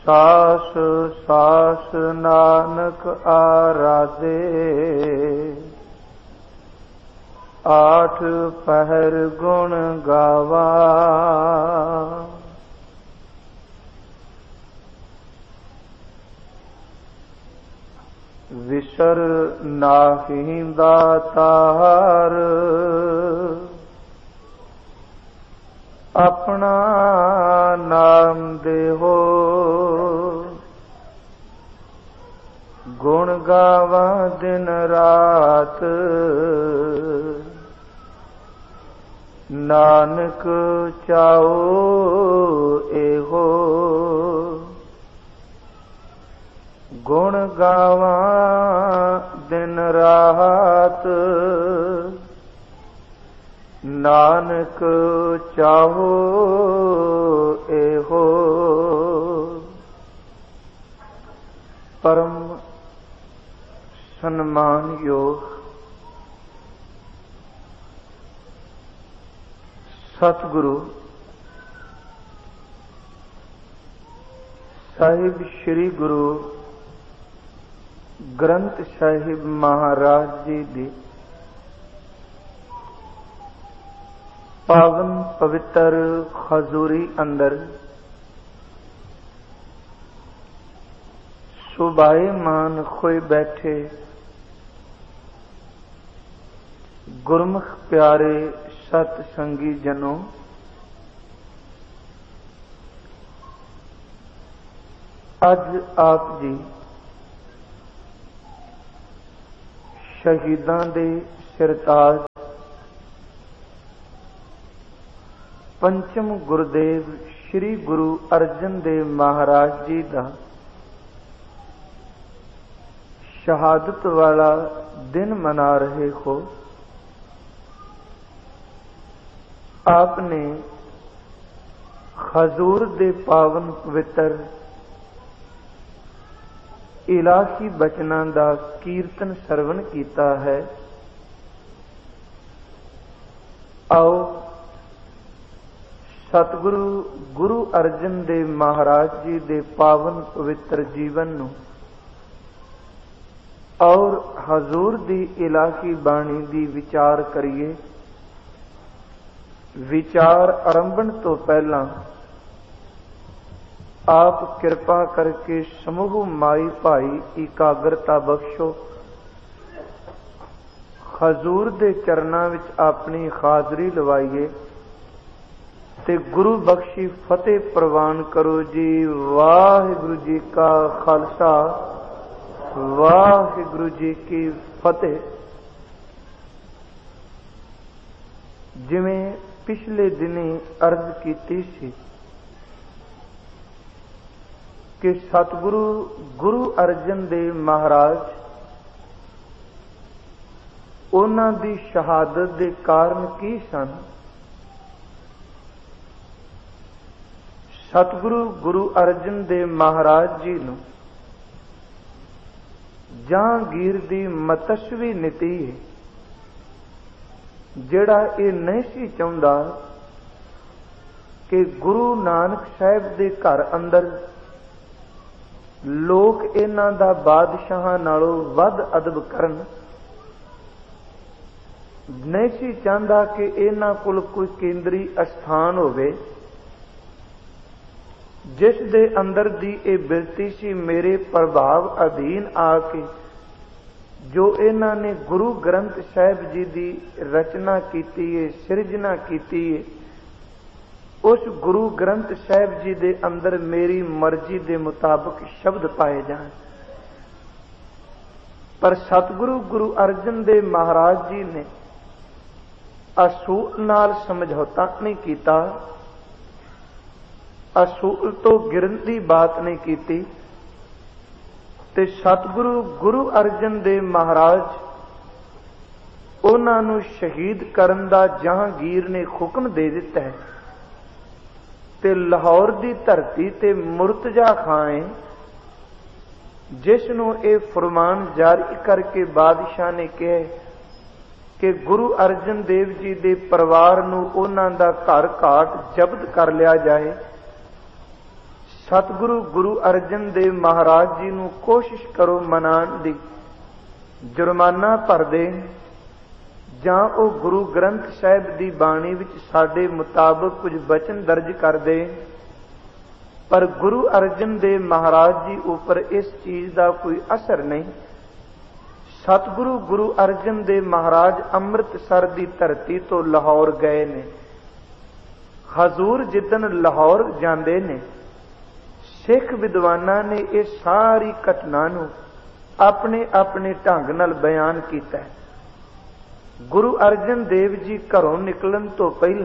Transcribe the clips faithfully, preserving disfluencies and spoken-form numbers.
ਸਾਸ ਸਾਸ ਨਾਨਕ ਆਰਾਧੇ, ਆਠ ਪਹਿਰ ਗੁਣ ਗਾਵਾ। ਵਿਸਰ ਨਾਹੀਂ ਦਾਤਾਰ, ਆਪਣਾ ਨਾਮ ਦੇਹੋ। ਗੁਣ ਗਾਵਾਂ ਦਿਨ ਰਾਤ, ਨਾਨਕ ਚਾਓ ਇਹੋ। ਗੁਣ ਗਾਵਾਂ ਦਿਨ ਰਾਤ, ਨਾਨਕ ਚਾਹੋ ਇਹੋ। ਪਰਮ ਸਨਮਾਨਯੋਗ ਸਤਿਗੁਰੂ ਸਾਹਿਬ ਸ੍ਰੀ ਗੁਰੂ ਗ੍ਰੰਥ ਸਾਹਿਬ ਮਹਾਰਾਜ ਜੀ ਦੀ ਪਾਵਨ ਪਵਿੱਤਰ ਹਜ਼ੂਰੀ ਅੰਦਰ ਸੁਭਾਏਮਾਨ ਹੋਏ ਬੈਠੇ ਗੁਰਮੁਖ ਪਿਆਰੇ ਸਤ ਸੰਗੀ ਜਨੋ, ਅੱਜ ਆਪ ਜੀ ਸ਼ਹੀਦਾਂ ਦੇ ਸਿਰਤਾਜ ਪੰਚਮ ਗੁਰਦੇਵ ਸ੍ਰੀ ਗੁਰੂ ਅਰਜਨ ਦੇਵ ਮਹਾਰਾਜ ਜੀ ਦਾ ਸ਼ਹਾਦਤ ਵਾਲਾ ਦਿਨ ਮਨਾ ਰਹੇ ਹੋ। ਆਪ ਨੇ ਹਜ਼ੂਰ ਦੇ ਪਾਵਨ ਪਵਿੱਤਰ ਇਲਾਹੀ ਬਚਨਾਂ ਦਾ ਕੀਰਤਨ ਸਰਵਣ ਕੀਤਾ ਹੈ। ਆਓ ਸਤਿਗੁਰੂ ਗੁਰੂ ਅਰਜਨ ਦੇਵ ਮਹਾਰਾਜ ਜੀ ਦੇ ਪਾਵਨ ਪਵਿੱਤਰ ਜੀਵਨ ਨੂੰ ਔਰ ਹਜ਼ੂਰ ਦੀ ਇਲਾਹੀ ਬਾਣੀ ਦੀ ਵਿਚਾਰ ਕਰੀਏ। ਵਿਚਾਰ ਆਰੰਭਣ ਤੋਂ ਪਹਿਲਾਂ ਆਪ ਕਿਰਪਾ ਕਰਕੇ ਸਮੂਹ ਮਾਈ ਭਾਈ ਇਕਾਗਰਤਾ ਬਖਸ਼ੋ। ਹਜ਼ੂਰ ਦੇ ਚਰਨਾਂ ਵਿੱਚ ਆਪਣੀ ਹਾਜ਼ਰੀ ਲਵਾਈਏ ਤੇ ਗੁਰੂ ਬਖਸ਼ੀ ਫਤਿਹ ਪ੍ਰਵਾਨ ਕਰੋ ਜੀ। ਵਾਹਿਗੁਰੂ ਜੀ ਕਾ ਖਾਲਸਾ, ਵਾਹਿਗੁਰੂ ਜੀ ਕੀ ਫਤਿਹ। ਜਿਵੇਂ ਪਿਛਲੇ ਦਿਨੀ ਅਰਜ਼ ਕੀਤੀ ਸੀ ਕਿ ਸਤਿਗੁਰੂ ਗੁਰੂ ਅਰਜਨ ਦੇਵ ਮਹਾਰਾਜ ਉਹਨਾਂ ਦੀ ਸ਼ਹਾਦਤ ਦੇ ਕਾਰਨ ਕੀ ਸਨ। ਸਤਿਗੁਰੂ ਗੁਰੂ ਅਰਜਨ ਦੇਵ ਮਹਾਰਾਜ ਜੀ ਨੂੰ ਜਹਾਂਗੀਰ ਦੀ ਮਤਸਵੀ ਨੀਤੀ ਹੈ, ਜਿਹੜਾ ਇਹ ਨਹੀਂ ਸੀ ਚਾਹੁੰਦਾ ਕਿ ਗੁਰੂ ਨਾਨਕ ਸਾਹਿਬ ਦੇ ਘਰ ਅੰਦਰ ਲੋਕ ਇਹਨਾਂ ਦਾ ਬਾਦਸ਼ਾਹਾਂ ਨਾਲੋਂ ਵੱਧ ਅਦਬ ਕਰਨ। ਨਹੀਂ ਸੀ ਚਾਹੁੰਦਾ ਕਿ ਇਹਨਾਂ ਕੋਲ ਕੋਈ ਕੇਂਦਰੀ ਅਸਥਾਨ ਹੋਵੇ ਜਿਸ ਦੇ ਅੰਦਰ ਦੀ ਇਹ ਬਿਰਤੀ ਸੀ, ਮੇਰੇ ਪ੍ਰਭਾਵ ਅਧੀਨ ਆ ਕੇ ਜੋ ਇਹਨਾਂ ਨੇ ਗੁਰੂ ਗ੍ਰੰਥ ਸਾਹਿਬ ਜੀ ਦੀ ਰਚਨਾ ਕੀਤੀ ਹੈ, ਸਿਰਜਣਾ ਕੀਤੀ ਹੈ, ਉਸ ਗੁਰੂ ਗ੍ਰੰਥ ਸਾਹਿਬ ਜੀ ਦੇ ਅੰਦਰ ਮੇਰੀ ਮਰਜ਼ੀ ਦੇ ਮੁਤਾਬਕ ਸ਼ਬਦ ਪਾਏ ਜਾਣ। ਪਰ ਸਤਿਗੁਰੂ ਗੁਰੂ ਅਰਜਨ ਦੇਵ ਮਹਾਰਾਜ ਜੀ ਨੇ ਅਸੂਲ ਨਾਲ ਸਮਝੌਤਾ ਨਹੀਂ ਕੀਤਾ, ਅਸੂਲ ਤੋਂ ਗਿਰਨ ਦੀ ਬਾਤ ਨਹੀਂ ਕੀਤੀ। ਤੇ ਸਤਿਗੁਰੂ ਗੁਰੂ ਅਰਜਨ ਦੇਵ ਮਹਾਰਾਜ ਉਹਨਾਂ ਨੂੰ ਸ਼ਹੀਦ ਕਰਨ ਦਾ ਜਹਾਂਗੀਰ ਨੇ ਹੁਕਮ ਦੇ ਦਿੱਤਾ ਹੈ। ਤੇ ਲਾਹੌਰ ਦੀ ਧਰਤੀ ਤੇ ਮੁਰਤਜ਼ਾ ਖਾਂ ਜਿਸ ਨੂੰ ਇਹ ਫਰਮਾਨ ਜਾਰੀ ਕਰਕੇ ਬਾਦਸ਼ਾਹ ਨੇ ਕਿਹਾ ਕਿ ਗੁਰੂ ਅਰਜਨ ਦੇਵ ਜੀ ਦੇ ਪਰਿਵਾਰ ਨੂੰ ਉਹਨਾਂ ਦਾ ਘਰ ਘਾਟ ਜ਼ਬਤ ਕਰ ਲਿਆ ਜਾਏ। सतगुरु गुरु अर्जन देव महाराज जी नूं कोशिश करो मनाण दी, जुर्माना भर दे जां ओ गुरु ग्रंथ साहिब दी बाणी विच साडे मुताबक कुछ बचन दर्ज कर दे, पर गुरु अर्जन देव महाराज जी ऊपर इस चीज का कोई असर नहीं। सतगुरु गुरु अर्जन देव महाराज अमृतसर की धरती तो लाहौर गए ने। हजूर जिदन लाहौर जाते ने, सिख विद्वाना ने इस सारी घटना नूं अपने अपने ढंग नाल बयान किया है। गुरु अर्जन देव जी घरों निकलन तो पहला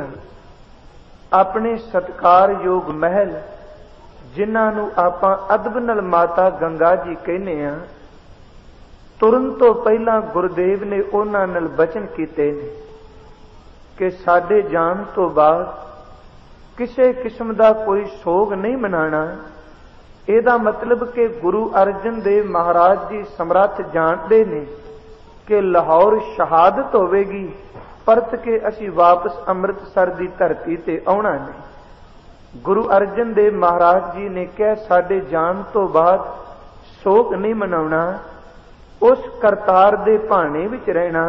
अपने सत्कारयोग महल, जिन्हां नूं आपां अदब नाल माता गंगा जी कहने आ, तुरन तो पहला गुरुदेव ने उन्हां नाल बचन कीते ने कि साडे जान तो बाद किसी किस्म का कोई सोग नहीं मनाना। ਇਹਦਾ मतलब कि गुरु अर्जन देव महाराज जी समर्थ जानते ने कि लाहौर शहादत होवेगी, परत के असी वापस अमृतसर की धरती ते आउणा नहीं। गुरु अर्जन देव महाराज जी ने कहा साडे जान तो बाद सोग नहीं मनाउणा, उस करतार दे भाने विच रहना।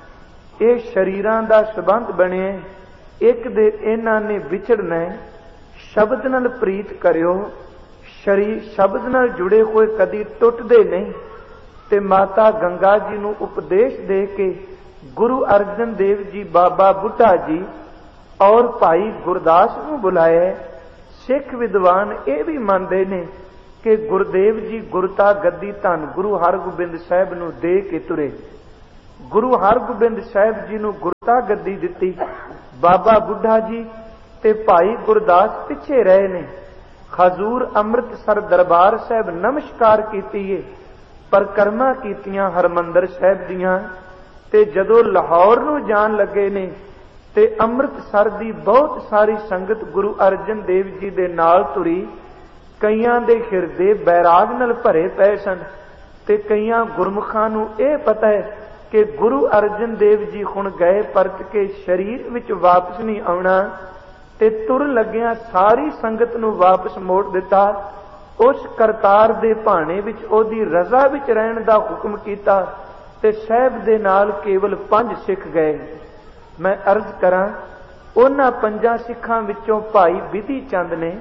ये शरीरां दा संबंध बने, एक दे इन्हां ने विछड़ना। शब्द नाल प्रीत करियो, शरीर शब्द नाल जुड़े हुए कदी टुटदे नहीं। ते माता गंगा जी नूं उपदेश दे के गुरु अर्जन देव जी बाबा बुढ़ा जी और भाई गुरदास नूं बुलाया। सिख विद्वान ये भी मानते ने कि गुरुदेव जी गुरता गद्दी धन गुरु हरगोबिंद साहिब नूं दे के तुरे। गुरु हरगोबिंद साहिब जी नूं गुरता गद्दी दिती, बाबा बुढ़ा जी ते भाई गुरदास पिछे रहे ने। हजूर अमृतसर दरबार साहिब नमस्कार कीती है, परिक्रमा कीतियां हरमंदर साहिब दियां, ते जदों लाहौर नूं जान लगे ने ते अमृतसर दी बहुत सारी संगत गुरु अर्जन देव जी दे नाल तुरी। कईयां दे हिरदे बैराग नाल भरे पए सन ते कईयां गुरमुखां नूं इह पता है कि गुरु अर्जन देव जी हुण गए परत के शरीर विच वापस नहीं आउणा। ते तुर लग्या सारी संगत नूं वापस मोड़ दिता। उस करतार दे भाने विच ओदी रजा विच रहण दा हुक्म कीता ते साहिब दे नाल केवल पंज सिख गए। मैं अर्ज करां, उन्हां पंजां सिखां विचों भाई विधि चंद ने,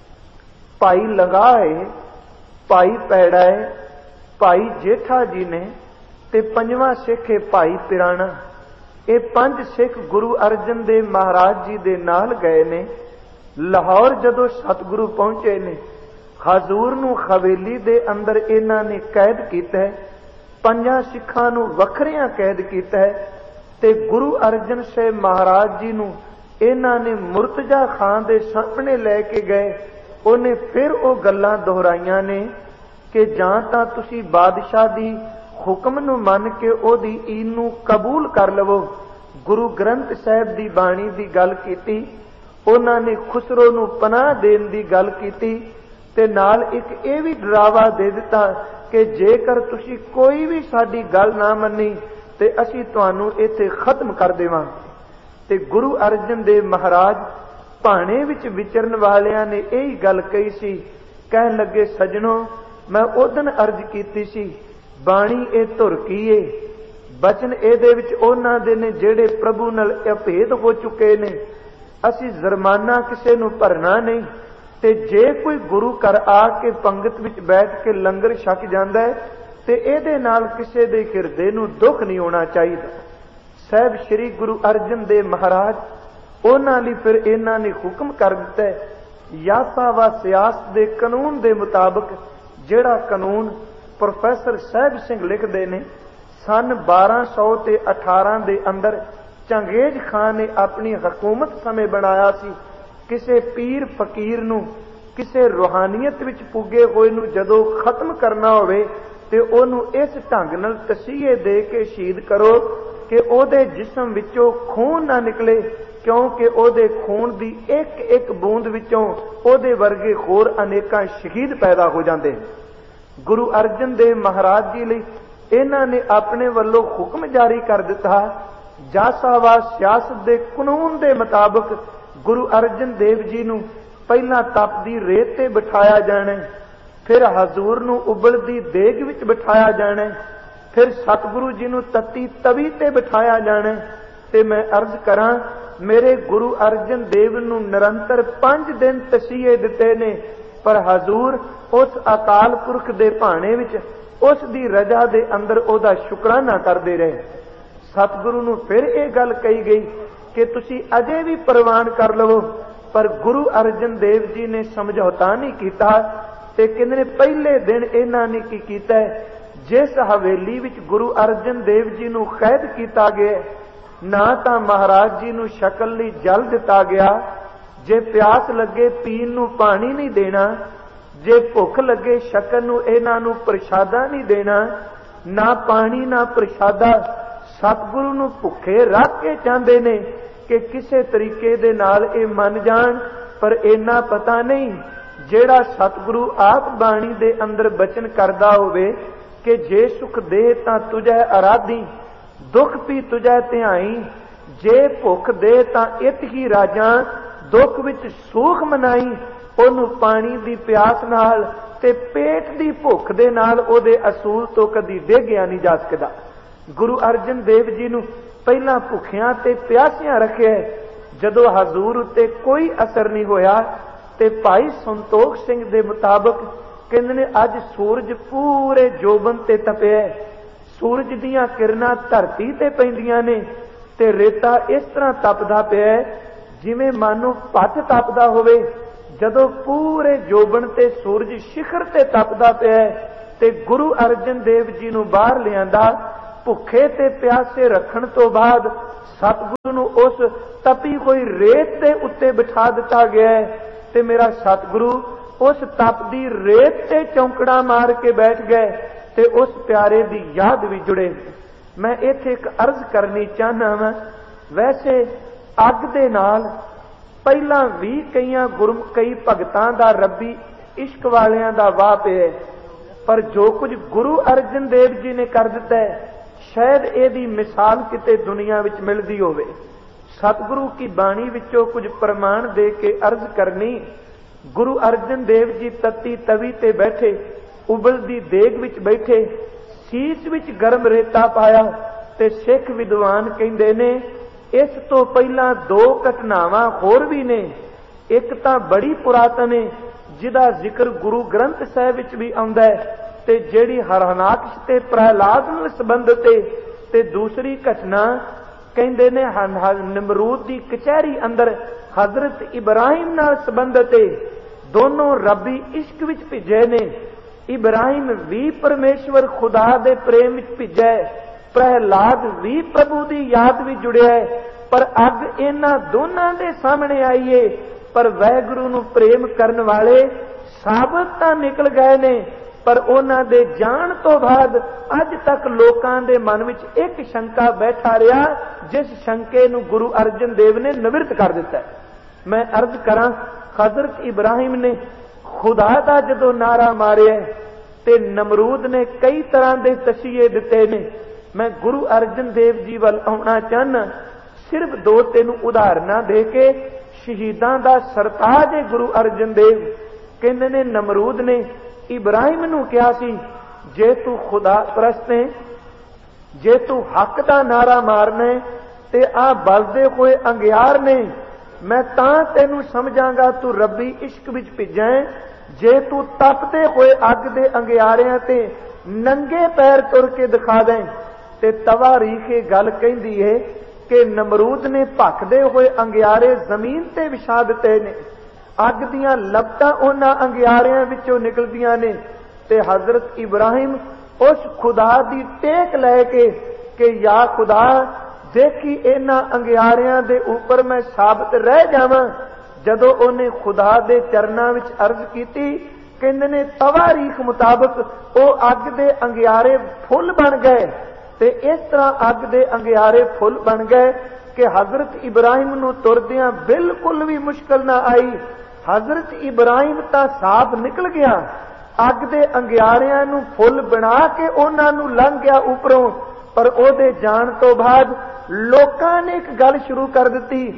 भाई लंगा है, भाई पैड़ा है, भाई जेठा जी ने ते पंजवां सिख है भाई पिराणा। ये पंज सिख गुरु अर्जन देव महाराज जी दे नाल गए ने। लाहौर जदों सतगुरु पहुंचे ने, हजूर नूं हवेली दे अंदर इन्हां ने कैद कीता है, पंजां सिखां नूं वखरियां कैद कीता है ते गुरु अर्जन साहिब महाराज जी नूं इन्हां ने मुर्तजा खान दे सामने लैके गए। उन्हें फिर वो गल्लां दोहराइयां ने कि जां तां तुसीं बादशाह दी हुक्म नूं मन के ओदी ईन नूं कबूल कर लवो। गुरु ग्रंथ साहिब दी बाणी दी गल कीती, उन्हां ने खुसरो नूं पनाह देण दी गल कीती ते नाल एक ये भी डरावा दे दिता कि जेकर तुसीं कोई भी साडी गल ना मन्नी ते असीं तुहानूं इत्थे खत्म कर देवांगे। ते गुरु अर्जन देव महाराज भाणे विच विचरण वालियां ने यही गल कही सी। कहण लगे सजणों, मैं उदन अर्ज कीती सी बाणी ए धुर की है, बचन एदे विच उन्हां दे ने जेड़े प्रभु नाल अभेद हो चुके ने। असीं जुर्माना किसे नूं भरना नहीं ते जे कोई गुरु घर आके पंगत विच बैठ के लंगर छक जांदा है ते एदे नाल किसे दे हिरदे नूं दुख नहीं होना चाहिए। साहिब श्री गुरु अर्जन देव महाराज उन्हां लई फिर इन्हां ने हुक्म कर दिता है, यासा व सियासत दे कानून दे मुताबिक जिहड़ा कानून प्रोफैसर साहिब सिंह लिखते ने, सन बारह सौ ते अठारह दे अंदर चंगेज खान ने अपनी हुकूमत समय बनाया सी। किसे पीर फकीर नूं किसे रूहानियत विच पुगे होए नूं जदों खत्म करना होवे ते ओनूं इस ढंग नाल तसीहे दे के शहीद करो कि ओदे जिस्म विचों खून ना निकले, क्योंकि ओदे खून दी एक एक बूंद विचों ओदे वर्गे होर अनेकां शहीद पैदा हो जांदे। गुरु अर्जन देव महाराज जी लई इन्हां ने अपने वल्लों हुक्म जारी कर दिता। जासावा सियासत दे कानून दे मुताबिक गुरु अर्जन देव जी नूं ਪਹਿਲਾਂ ਤਪਦੀ ਰੇਤ ਤੇ ਬਿਠਾਇਆ ਜਾਣਾ, ਫਿਰ ਹਜ਼ੂਰ ਨੂੰ ਉਬਲਦੀ ਦੇਗ ਵਿੱਚ ਬਿਠਾਇਆ ਜਾਣਾ, ਫਿਰ ਸਤਿਗੁਰੂ ਜੀ ਨੂੰ ਤਤੀ ਤਵੀ ਤੇ ਬਿਠਾਇਆ ਜਾਣਾ। ਤੇ ਮੈਂ ਅਰਜ਼ ਕਰਾਂ, ਮੇਰੇ ਗੁਰੂ ਅਰਜਨ ਦੇਵ ਨੂੰ ਨਿਰੰਤਰ ਪੰਜ ਦਿਨ ਤਸੀਹੇ ਦਿੱਤੇ ਨੇ, ਪਰ ਹਜ਼ੂਰ ਉਸ ਅਕਾਲ ਪੁਰਖ ਦੇ ਭਾਣੇ ਵਿੱਚ ਉਸ ਦੀ ਰਜ਼ਾ ਦੇ ਅੰਦਰ ਉਹਦਾ ਸ਼ੁਕਰਾਨਾ ਕਰਦੇ ਰਹੇ। ਸਤਿਗੁਰੂ ਨੂੰ ਫਿਰ ਇਹ ਗੱਲ ਕਹੀ ਗਈ ਕਿ ਤੁਸੀਂ ਅਜੇ ਵੀ ਪ੍ਰਵਾਨ ਕਰ ਲਵੋ, ਪਰ ਗੁਰੂ ਅਰਜਨ ਦੇਵ ਜੀ ਨੇ ਸਮਝੌਤਾ ਨਹੀਂ ਕੀਤਾ। ਤੇ ਕਹਿੰਦੇ ਨੇ ਪਹਿਲੇ ਦਿਨ ਇਹਨਾਂ ਨੇ ਕੀ ਕੀਤਾ, ਜਿਸ ਹਵੇਲੀ ਵਿੱਚ ਗੁਰੂ ਅਰਜਨ ਦੇਵ ਜੀ ਨੂੰ ਕੈਦ ਕੀਤਾ ਗਿਆ, ਨਾ ਤਾਂ ਮਹਾਰਾਜ ਜੀ ਨੂੰ ਸ਼ਕਲ ਲਈ ਜਲ ਦਿੱਤਾ ਗਿਆ, ਜੇ ਪਿਆਸ ਲੱਗੇ ਪੀਣ ਨੂੰ ਪਾਣੀ ਨਹੀਂ ਦੇਣਾ, ਜੇ ਭੁੱਖ ਲੱਗੇ ਛਕਣ ਨੂੰ ਇਹਨਾਂ ਨੂੰ ਪ੍ਰਸ਼ਾਦਾ ਨਹੀਂ ਦੇਣਾ, ਨਾ ਪਾਣੀ ਨਾ ਪ੍ਰਸ਼ਾਦਾ। ਸਤਿਗੁਰੂ ਨੂੰ ਭੁੱਖੇ ਰੱਖ ਕੇ ਚਾਹੁੰਦੇ ਨੇ ਕਿ ਕਿਸੇ ਤਰੀਕੇ ਦੇ ਨਾਲ ਇਹ ਮੰਨ ਜਾਣ, ਪਰ ਇੰਨਾ ਪਤਾ ਨਹੀਂ ਜਿਹੜਾ ਸਤਿਗੁਰੂ ਆਪ ਬਾਣੀ ਦੇ ਅੰਦਰ ਬਚਨ ਕਰਦਾ ਹੋਵੇ ਕਿ ਜੇ ਸੁਖ ਦੇ ਤਾਂ ਤੁਝੈ ਅਰਾਧੀ, ਦੁੱਖ ਵੀ ਤੁਝੈ ਧਿਆਈ, ਜੇ ਭੁੱਖ ਦੇ ਤਾਂ ਇਤ ਹੀ ਰਾਜਾਂ, ਦੁੱਖ ਵਿੱਚ ਸੂਖ ਮਨਾਈ। ਉਹਨੂੰ ਪਾਣੀ ਦੀ ਪਿਆਸ ਨਾਲ ਤੇ ਪੇਟ ਦੀ ਭੁੱਖ ਦੇ ਨਾਲ ਉਹਦੇ ਅਸੂਲ ਤੋਂ ਕਦੀ ਡੇਗਿਆ ਨਹੀਂ ਜਾ ਸਕਦਾ। ਗੁਰੂ ਅਰਜਨ ਦੇਵ ਜੀ ਨੂੰ ਪਹਿਲਾਂ ਭੁੱਖਿਆਂ ਤੇ ਪਿਆਸਿਆਂ ਰੱਖਿਆ, ਜਦੋਂ ਹਜ਼ੂਰ ਉੱਤੇ ਕੋਈ ਅਸਰ ਨਹੀਂ ਹੋਇਆ ਤੇ ਭਾਈ ਸੰਤੋਖ ਸਿੰਘ ਦੇ ਮੁਤਾਬਕ ਕਹਿੰਦੇ ਨੇ ਅੱਜ ਸੂਰਜ ਪੂਰੇ ਜੋਬਨ ਤੇ ਤਪਿਆ, ਸੂਰਜ ਦੀਆਂ ਕਿਰਨਾਂ ਧਰਤੀ ਤੇ ਪੈਂਦੀਆਂ ਨੇ ਤੇ ਰੇਤਾ ਇਸ ਤਰ੍ਹਾਂ ਤਪਦਾ ਪਿਆ ਜਿਵੇਂ ਮਾਨੋ ਭੱਠ ਤਪਦਾ ਹੋਵੇ। ਜਦੋਂ ਪੂਰੇ ਜੋਬਨ ਤੇ ਸੂਰਜ ਸਿਖਰ ਤੇ ਤਪਦਾ ਪਿਆ ਤੇ ਗੁਰੂ ਅਰਜਨ ਦੇਵ ਜੀ ਨੂੰ ਬਾਹਰ ਲਿਆਂਦਾ, ਭੁੱਖੇ ਤੇ ਪਿਆਸੇ ਰੱਖਣ ਤੋਂ ਬਾਅਦ ਸਤਿਗੁਰੂ ਨੂੰ ਉਸ ਤਪੀ ਹੋਈ ਰੇਤ ਦੇ ਉੱਤੇ ਬਿਠਾ ਦਿੱਤਾ ਗਿਆ ਤੇ ਮੇਰਾ ਸਤਿਗੁਰੂ ਉਸ ਤਪਦੀ ਰੇਤ ਤੇ ਚੌਂਕੜਾ ਮਾਰ ਕੇ ਬੈਠ ਗਏ ਤੇ ਉਸ ਪਿਆਰੇ ਦੀ ਯਾਦ ਵੀ ਜੁੜੇ। ਮੈਂ ਇੱਥੇ ਇੱਕ ਅਰਜ਼ ਕਰਨੀ ਚਾਹਨਾ ਵਾਂ, ਵੈਸੇ ਅੱਗ ਦੇ ਨਾਲ ਪਹਿਲਾਂ ਵੀ ਕਈਆਂ ਗੁਰੂ ਕਈ ਭਗਤਾਂ ਦਾ ਰੱਬੀ ਇਸ਼ਕ ਵਾਲਿਆਂ ਦਾ ਵਾਹ ਪਿਆ, ਪਰ ਜੋ ਕੁਝ ਗੁਰੂ ਅਰਜਨ ਦੇਵ ਜੀ ਨੇ ਕਰ ਦਿੱਤਾ ਹੈ, ਸ਼ਾਇਦ ਇਹਦੀ ਮਿਸਾਲ ਕਿਤੇ ਦੁਨੀਆ ਵਿੱਚ ਮਿਲਦੀ ਹੋਵੇ। ਸਤਿਗੁਰੂ ਕੀ ਬਾਣੀ ਵਿੱਚੋਂ ਕੁਝ ਪ੍ਰਮਾਣ ਦੇ ਕੇ ਅਰਜ਼ ਕਰਨੀ। ਗੁਰੂ ਅਰਜਨ ਦੇਵ ਜੀ ਤਤੀ ਤਵੀ ਤੇ ਬੈਠੇ, ਉਬਲਦੀ ਦੇਗ ਵਿੱਚ ਬੈਠੇ, ਸੀਸ ਵਿੱਚ ਗਰਮ ਰੇਤਾ ਪਾਇਆ ਤੇ ਸਿੱਖ ਵਿਦਵਾਨ ਕਹਿੰਦੇ ਨੇ ਇਸ ਤੋਂ ਪਹਿਲਾਂ ਦੋ ਘਟਨਾਵਾਂ ਹੋਰ ਵੀ ਨੇ। ਇੱਕ ਤਾਂ ਬੜੀ ਪੁਰਾਤਨ ਹੈ ਜਿਹਦਾ ਜ਼ਿਕਰ ਗੁਰੂ ਗ੍ਰੰਥ ਸਾਹਿਬ ਵਿੱਚ ਵੀ ਆਉਂਦਾ ਹੈ ਤੇ ਜਿਹੜੀ ਹਰਨਾਕਸ਼ ਤੇ ਪ੍ਰਹਿਲਾਦ ਨਾਲ ਸੰਬੰਧਿਤ ਹੈ, ਤੇ ਦੂਸਰੀ ਘਟਨਾ ਕਹਿੰਦੇ ਨੇ ਨਿਮਰੂਦ ਦੀ ਕਚਹਿਰੀ ਅੰਦਰ ਹਜ਼ਰਤ ਇਬਰਾਹਿਮ ਨਾਲ ਸੰਬੰਧਿਤ ਹੈ। ਦੋਨੋਂ ਰੱਬੀ ਇਸ਼ਕ ਵਿੱਚ ਭਿੱਜੇ ਨੇ। ਇਬਰਾਹਿਮ ਵੀ ਪਰਮੇਸ਼ਵਰ ਖੁਦਾ ਦੇ ਪ੍ਰੇਮ ਵਿੱਚ ਭਿੱਜਾ, ਪ੍ਰਹਿਲਾਦ ਵੀ ਪ੍ਰਭੂ ਦੀ ਯਾਦ ਵਿੱਚ ਜੁੜਿਆ, ਪਰ ਅੱਗ ਇਹਨਾਂ ਦੋਨਾਂ ਦੇ ਸਾਹਮਣੇ ਆਈ ਏ। ਪਰ ਵਾਹਿਗੁਰੂ ਨੂੰ ਪ੍ਰੇਮ ਕਰਨ ਵਾਲੇ ਸਾਬਤ ਤਾਂ ਨਿਕਲ ਗਏ ਨੇ, ਪਰ ਉਹਨਾਂ ਦੇ ਜਾਣ ਤੋਂ ਬਾਅਦ ਅੱਜ ਤੱਕ ਲੋਕਾਂ ਦੇ ਮਨ ਵਿੱਚ ਇੱਕ ਸ਼ੰਕਾ ਬੈਠਾ ਰਿਹਾ, ਜਿਸ ਸ਼ੰਕੇ ਨੂੰ ਗੁਰੂ ਅਰਜਨ ਦੇਵ ਨੇ ਨਿਵਰਤ ਕਰ ਦਿੱਤਾ। ਮੈਂ ਅਰਜ਼ ਕਰਾਂ, ਹਜ਼ਰਤ ਇਬਰਾਹਿਮ ਨੇ ਖੁਦਾ ਦਾ ਜਦੋਂ ਨਾਰਾ ਮਾਰਿਆ ਤੇ ਨਮਰੂਦ ਨੇ ਕਈ ਤਰ੍ਹਾਂ ਦੇ ਤਸੀਹੇ ਦਿੱਤੇ ਨੇ। ਮੈਂ ਗੁਰੂ ਅਰਜਨ ਦੇਵ ਜੀ ਵੱਲ ਆਉਣਾ ਚਾਹੁੰਦਾ, ਸਿਰਫ ਦੋ ਤਿੰਨ ਉਦਾਹਰਨਾਂ ਦੇ ਕੇ। ਸ਼ਹੀਦਾਂ ਦਾ ਸਰਤਾਜ ਹੈ ਗੁਰੂ ਅਰਜਨ ਦੇਵ। ਕਹਿੰਦੇ ਨੇ ਨਮਰੂਦ ਨੇ ਇਬਰਾਹਿਮ ਨੂੰ ਕਿਹਾ ਸੀ, ਜੇ ਤੂੰ ਖੁਦਾ ਪ੍ਰਸਤ ਹੈ, ਜੇ ਤੂੰ ਹੱਕ ਦਾ ਨਾਰਾ ਮਾਰਨਾ ਤੇ ਆ ਬਲਦੇ ਹੋਏ ਅੰਗਿਆਰ ਨੇ, ਮੈਂ ਤਾਂ ਤੈਨੂੰ ਸਮਝਾਂਗਾ ਤੂੰ ਰੱਬੀ ਇਸ਼ਕ ਵਿੱਚ ਭਿੱਜਾ। ਜੇ ਤੂੰ ਤਪਦੇ ਹੋਏ ਅੱਗ ਦੇ ਅੰਗਿਆਰਿਆਂ ਤੇ ਨੰਗੇ ਪੈਰ ਤੁਰ ਕੇ ਦਿਖਾ ਦੇ। ਤੇ ਤਵਾਰੀਖ ਇਹ ਗੱਲ ਕਹਿੰਦੀ ਏ ਕਿ ਨਮਰੂਦ ਨੇ ਭਖਦੇ ਹੋਏ ਅੰਗਿਆਰੇ ਜ਼ਮੀਨ ਤੇ ਵਿਛਾ ਦਿੱਤੇ ਨੇ, ਅੱਗ ਦੀਆਂ ਲਪਟਾਂ ਉਹਨਾਂ ਅੰਗਿਆਰਿਆਂ ਵਿੱਚੋਂ ਨਿਕਲਦੀਆਂ ਨੇ, ਤੇ ਹਜ਼ਰਤ ਇਬਰਾਹਿਮ ਉਸ ਖੁਦਾ ਦੀ ਟੇਕ ਲੈ ਕੇ ਕਿ ਯਾ ਖੁਦਾ ਦੇਖੀ ਇਹਨਾਂ ਅੰਗਿਆਰਿਆਂ ਦੇ ਉੱਪਰ ਮੈਂ ਸਾਬਤ ਰਹਿ ਜਾਵਾਂ। ਜਦੋਂ ਉਹਨੇ ਖੁਦਾ ਦੇ ਚਰਨਾਂ ਵਿੱਚ ਅਰਜ਼ ਕੀਤੀ, ਕਹਿੰਦੇ ਨੇ ਤਵਾਰੀਖ ਮੁਤਾਬਕ ਉਹ ਅੱਗ ਦੇ ਅੰਗਿਆਰੇ ਫੁੱਲ ਬਣ ਗਏ। ਤੇ ਇਸ ਤਰ੍ਹਾਂ ਅੱਗ ਦੇ ਅੰਗਿਆਰੇ ਫੁੱਲ ਬਣ ਗਏ ਕਿ ਹਜ਼ਰਤ ਇਬਰਾਹਿਮ ਨੂੰ ਤੁਰਦਿਆਂ ਬਿਲਕੁਲ ਵੀ ਮੁਸ਼ਕਲ ਨਾ ਆਈ। ਹਜ਼ਰਤ ਇਬਰਾਹਿਮ ਤਾਂ ਸਾਫ਼ ਨਿਕਲ ਗਿਆ, ਅੱਗ ਦੇ ਅੰਗਿਆਰਿਆਂ ਨੂੰ ਫੁੱਲ ਬਣਾ ਕੇ ਉਹਨਾਂ ਨੂੰ ਲੰਘ ਗਿਆ ਉੱਪਰੋਂ। ਪਰ ਉਹਦੇ ਜਾਣ ਤੋਂ ਬਾਅਦ ਲੋਕਾਂ ਨੇ ਇੱਕ ਗੱਲ ਸ਼ੁਰੂ ਕਰ ਦਿੱਤੀ,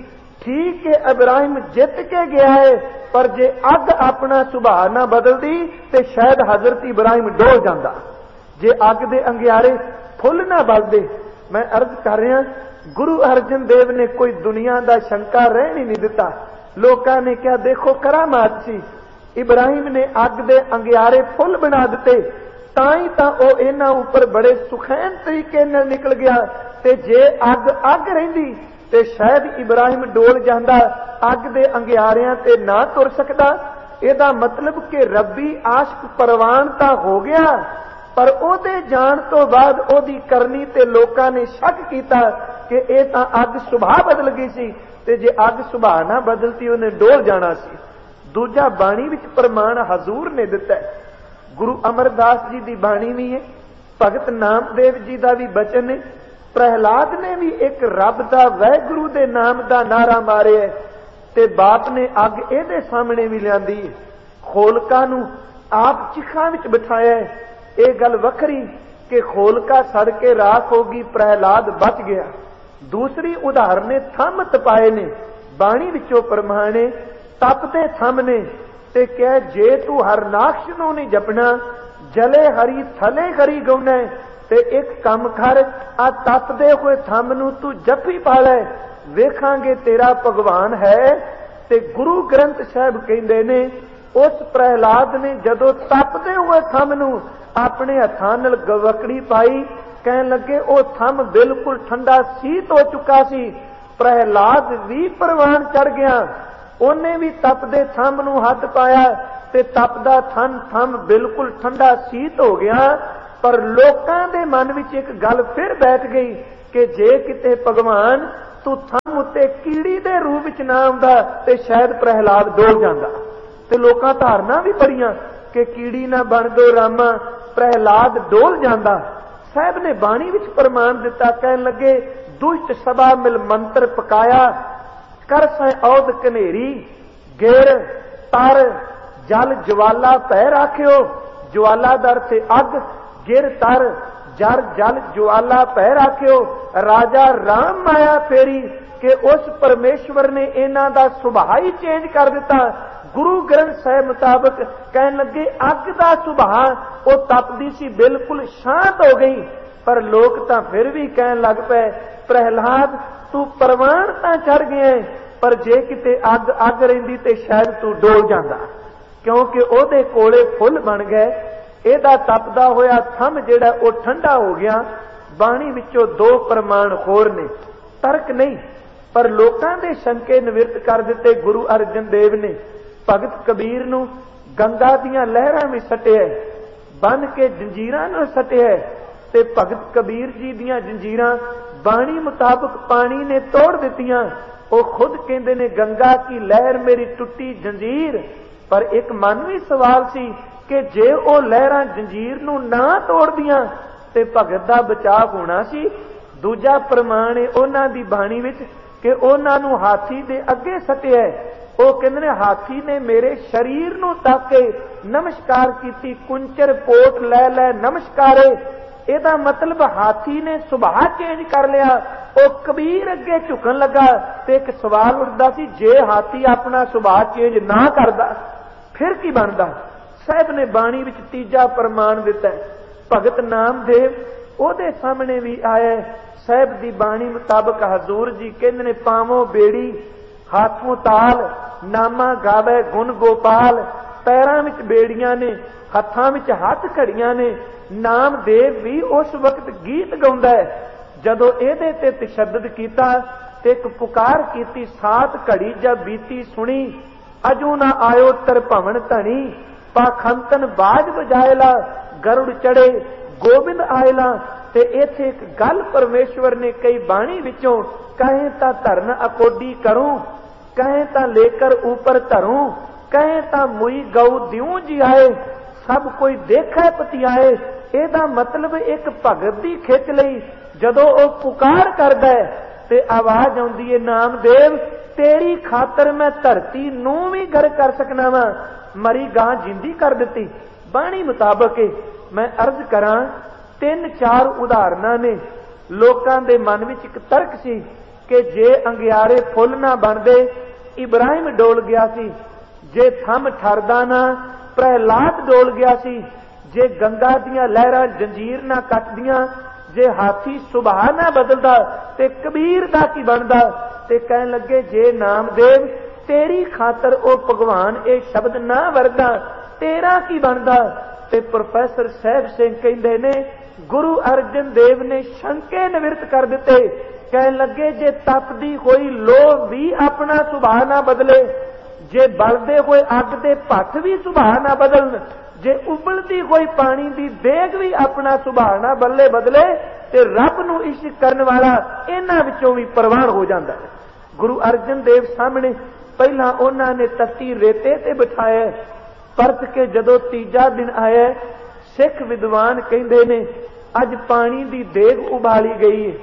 ठीक है इब्राहिम जित के गया है, पर जे अग अपना सुभाव ना बदलती तो शायद हजरत इब्राहिम डोल जाता। जे अग दे अंगियारे फुल ना बलदे। मैं अर्ज कर रहा, गुरु अर्जन देव ने कोई दुनिया का शंका रहन ही नहीं दिता। लोगों ने क्या देखो करामात सी, इब्राहिम ने अग दे अंगियारे फुल बना दिते, ताई तां ओ इन्हां उपर बड़े सुखैन तरीके नाल निकल गया। ते जे अग अग रहिंदी ते शायद इब्राहिम डोल जांदा, अग दे अंगियारियां ते ना तुर सकदा। इहदा मतलब कि रब्बी आशिक परवान तां हो गया, पर ओदे जाण तो बाद ओदी करनी ते लोकां ने शक कीता कि इह तां अग सुभाव बदल गई सी, ते जे अग सुभाव ना बदलती उहने डोल जाना सी। दूजा बाणी विच प्रमाण हजूर ने दिता है। गुरु अमरदास जी की बाणी भी है, भगत नामदेव जी का भी बचन है। प्रहलाद ने भी एक रब का वाहिगुरु दे नाम का नारा मारे है, ते बाप ने अग इहदे सामने भी लियांदी है। खोलका नूं आप चिखा विच बिठाया है। यह गल वखरी कि खोलका सड़ के राख होगी, प्रहलाद बच गया। दूसरी उदाहरण ने थम तपाए ने, बाणी विचों परमाणे तपते थम ने, ते कह जे तू हरनाक्ष नूं नहीं जपना, जले हरी थले हरी गौना, ते एक कम कर, आ तपदे हुए थम नूं तू जपी पा लै, वेखांगे तेरा भगवान है। ते गुरु ग्रंथ साहिब कहंदे ने उस प्रहलाद ने जदों तपदे हुए थम नूं अपने हत्थां नाल गवकड़ी पाई, कहन लगे ओ थम बिल्कुल ठंडा सीत हो चुका सी। प्रहलाद भी परवान चढ़ गया, उन्हें भी तपदे थम नूं हथ पाया ते तपदा थन थम बिल्कुल ठंडा सीत हो गया। पर लोकां दे मन विच एक गल फिर बैठ गई कि जे किते भगवान तू थम उत्ते कीड़ी दे रूप विच ना आउंदा ते शायद प्रहलाद डोल जांदा। ते लोकां धारना भी बड़ियां कि कीड़ी ना बन दो रामा, प्रहलाद डोल जांदा। साहब ने बाणी विच प्रमाण दिता, कहन लगे दुष्ट सभा मिल मंत्र पकाया, कर सै औद कनेरी, गिर तर जल ज्वाला पै राख्यो। ज्वाला दर से अग, गिर तर जर जल ज्वाला पै राख्यो। राजा राम माया फेरी कि उस परमेश्वर ने इन्हां दा सुभाव ही चेंज कर दिता। गुरु ग्रंथ साहिब मुताबक कहन लगे अग दा सुभाव वो तपदी सी बिल्कुल शांत हो गई। पर लोग तां फिर भी कहन लग पे प्रहलाद तू परवान तां चढ़ गया, पर जे किते अग अग रहिंदी ते शायद तू डोल जांदा, क्योंकि ओदे कोले फुल बन गए। एदा तपदा होया थम जेड़ा वो ठंडा हो गया। बाणी विचों दो प्रमाण होर ने, तर्क नहीं, पर लोकां दे शंके निवृत्त कर दिते गुरु अर्जन देव ने। भगत कबीर नूं गंगा दीयां लहरां विच सटिया, बन के जंजीरां नाल सटिया, ते भगत कबीर जी दीयां जंजीरां बाणी मुताबक पानी ने तोड़ दित्तियां। वो खुद कहंदे ने गंगा की लहर मेरी टुटी जंजीर। पर एक मानवी सवाल सी कि जे वो लहरां जंजीर नूं ना तोड़दियां ते भगत दा बचाव होना सी। दूजा प्रमाण है उन्हां दी बाणी विच कि उन्हां नूं हाथी दे अगे सटिया। वो कहंदे ने हाथी ने मेरे शरीर नूं तक के नमस्कार कीती, कुंचर पोट लै लै नमस्कारे। एदा मतलब हाथी ने सुभाव चेंज कर लिया। वो कबीर अगे झुकन लगा ते एक सवाल उठदा सी, जे हाथी अपना सुभाव चेंज ना करदा फिर की बनदा। साहब ने बाणी विच तीजा प्रमाण दिता। भगत नामदेव ओदे सामने भी आया। साहब दी बाणी मुताबक हजूर जी कहंदे ने पावों बेड़ी हाथों ताल, नामा गावे गुण गोपाल। पैरां विच बेड़ियां ने, हत्थां विच हथ घड़ियां ने। नामदेव भी उस वक्त गीत गाउंदा है। जदों इहदे ते तशद्दद कीता ते एक पुकार कीती, सात घड़ी जब बीती सुनी, अजू ना आयो तर भवन धनी। पाखंतन बाज बजायला, गरुड़ चढ़े गोबिंद आयला। ते इथे एक गल परमेश्वर ने कई बाणी विचों, कहे ता धरन अकोडी करूं, कहे ता लेकर ऊपर धरूं, कहे ता मुई गऊ दिऊं जी आए, सब कोई देखे पतियाए। एदा मतलब एक भगत दी खिच लई जदों ओ पुकार करदा है ते आवाज आउंदी है, नामदेव तेरी खातर मैं धरती नूं भी गर कर सकना वा, मरी गां जिंदी कर दिती। बाणी मुताबक मैं अर्ज करां, तीन चार उदाहरणां ने। लोकां दे मन विच एक तर्क सी कि जे अंगियारे फुल ना बनते इब्राहिम डोल गया सी, जे थम ठरदा ना प्रहलाद डोल गया सी, जे गंगा दियां लहरां जंजीर ना कटदियां, जे हाथी सुभाह ना बदलदा ते कबीर दा की बनदा। ते कहन लगे जे नामदेव तेरी खातर ओ भगवान ये शब्द ना वरदा तेरा की बनदा। ते प्रोफैसर साहब सिंह कहंदे ने गुरु अर्जन देव ने शंके निवृत्त कर दिते। कहन लगे जे तपदी होई लोह भी अपना सुभाह ना बदले, जे बलदे होए अग दे भट्ट भी सुभाह ना बदलन, जे उबलती होई पानी दी देग भी अपना सुभाह ना बदले बदले ते रब नूं इश्क करन वाला इन्हां विचों भी परवान हो जांदा है। गुरु अर्जन देव सामने पहला उन्हां ने तत्ती रेते ते बिठाया, परत के जदों तीजा दिन आया सिख विद्वान कहंदे ने अज पानी दी देग उबाली गई है,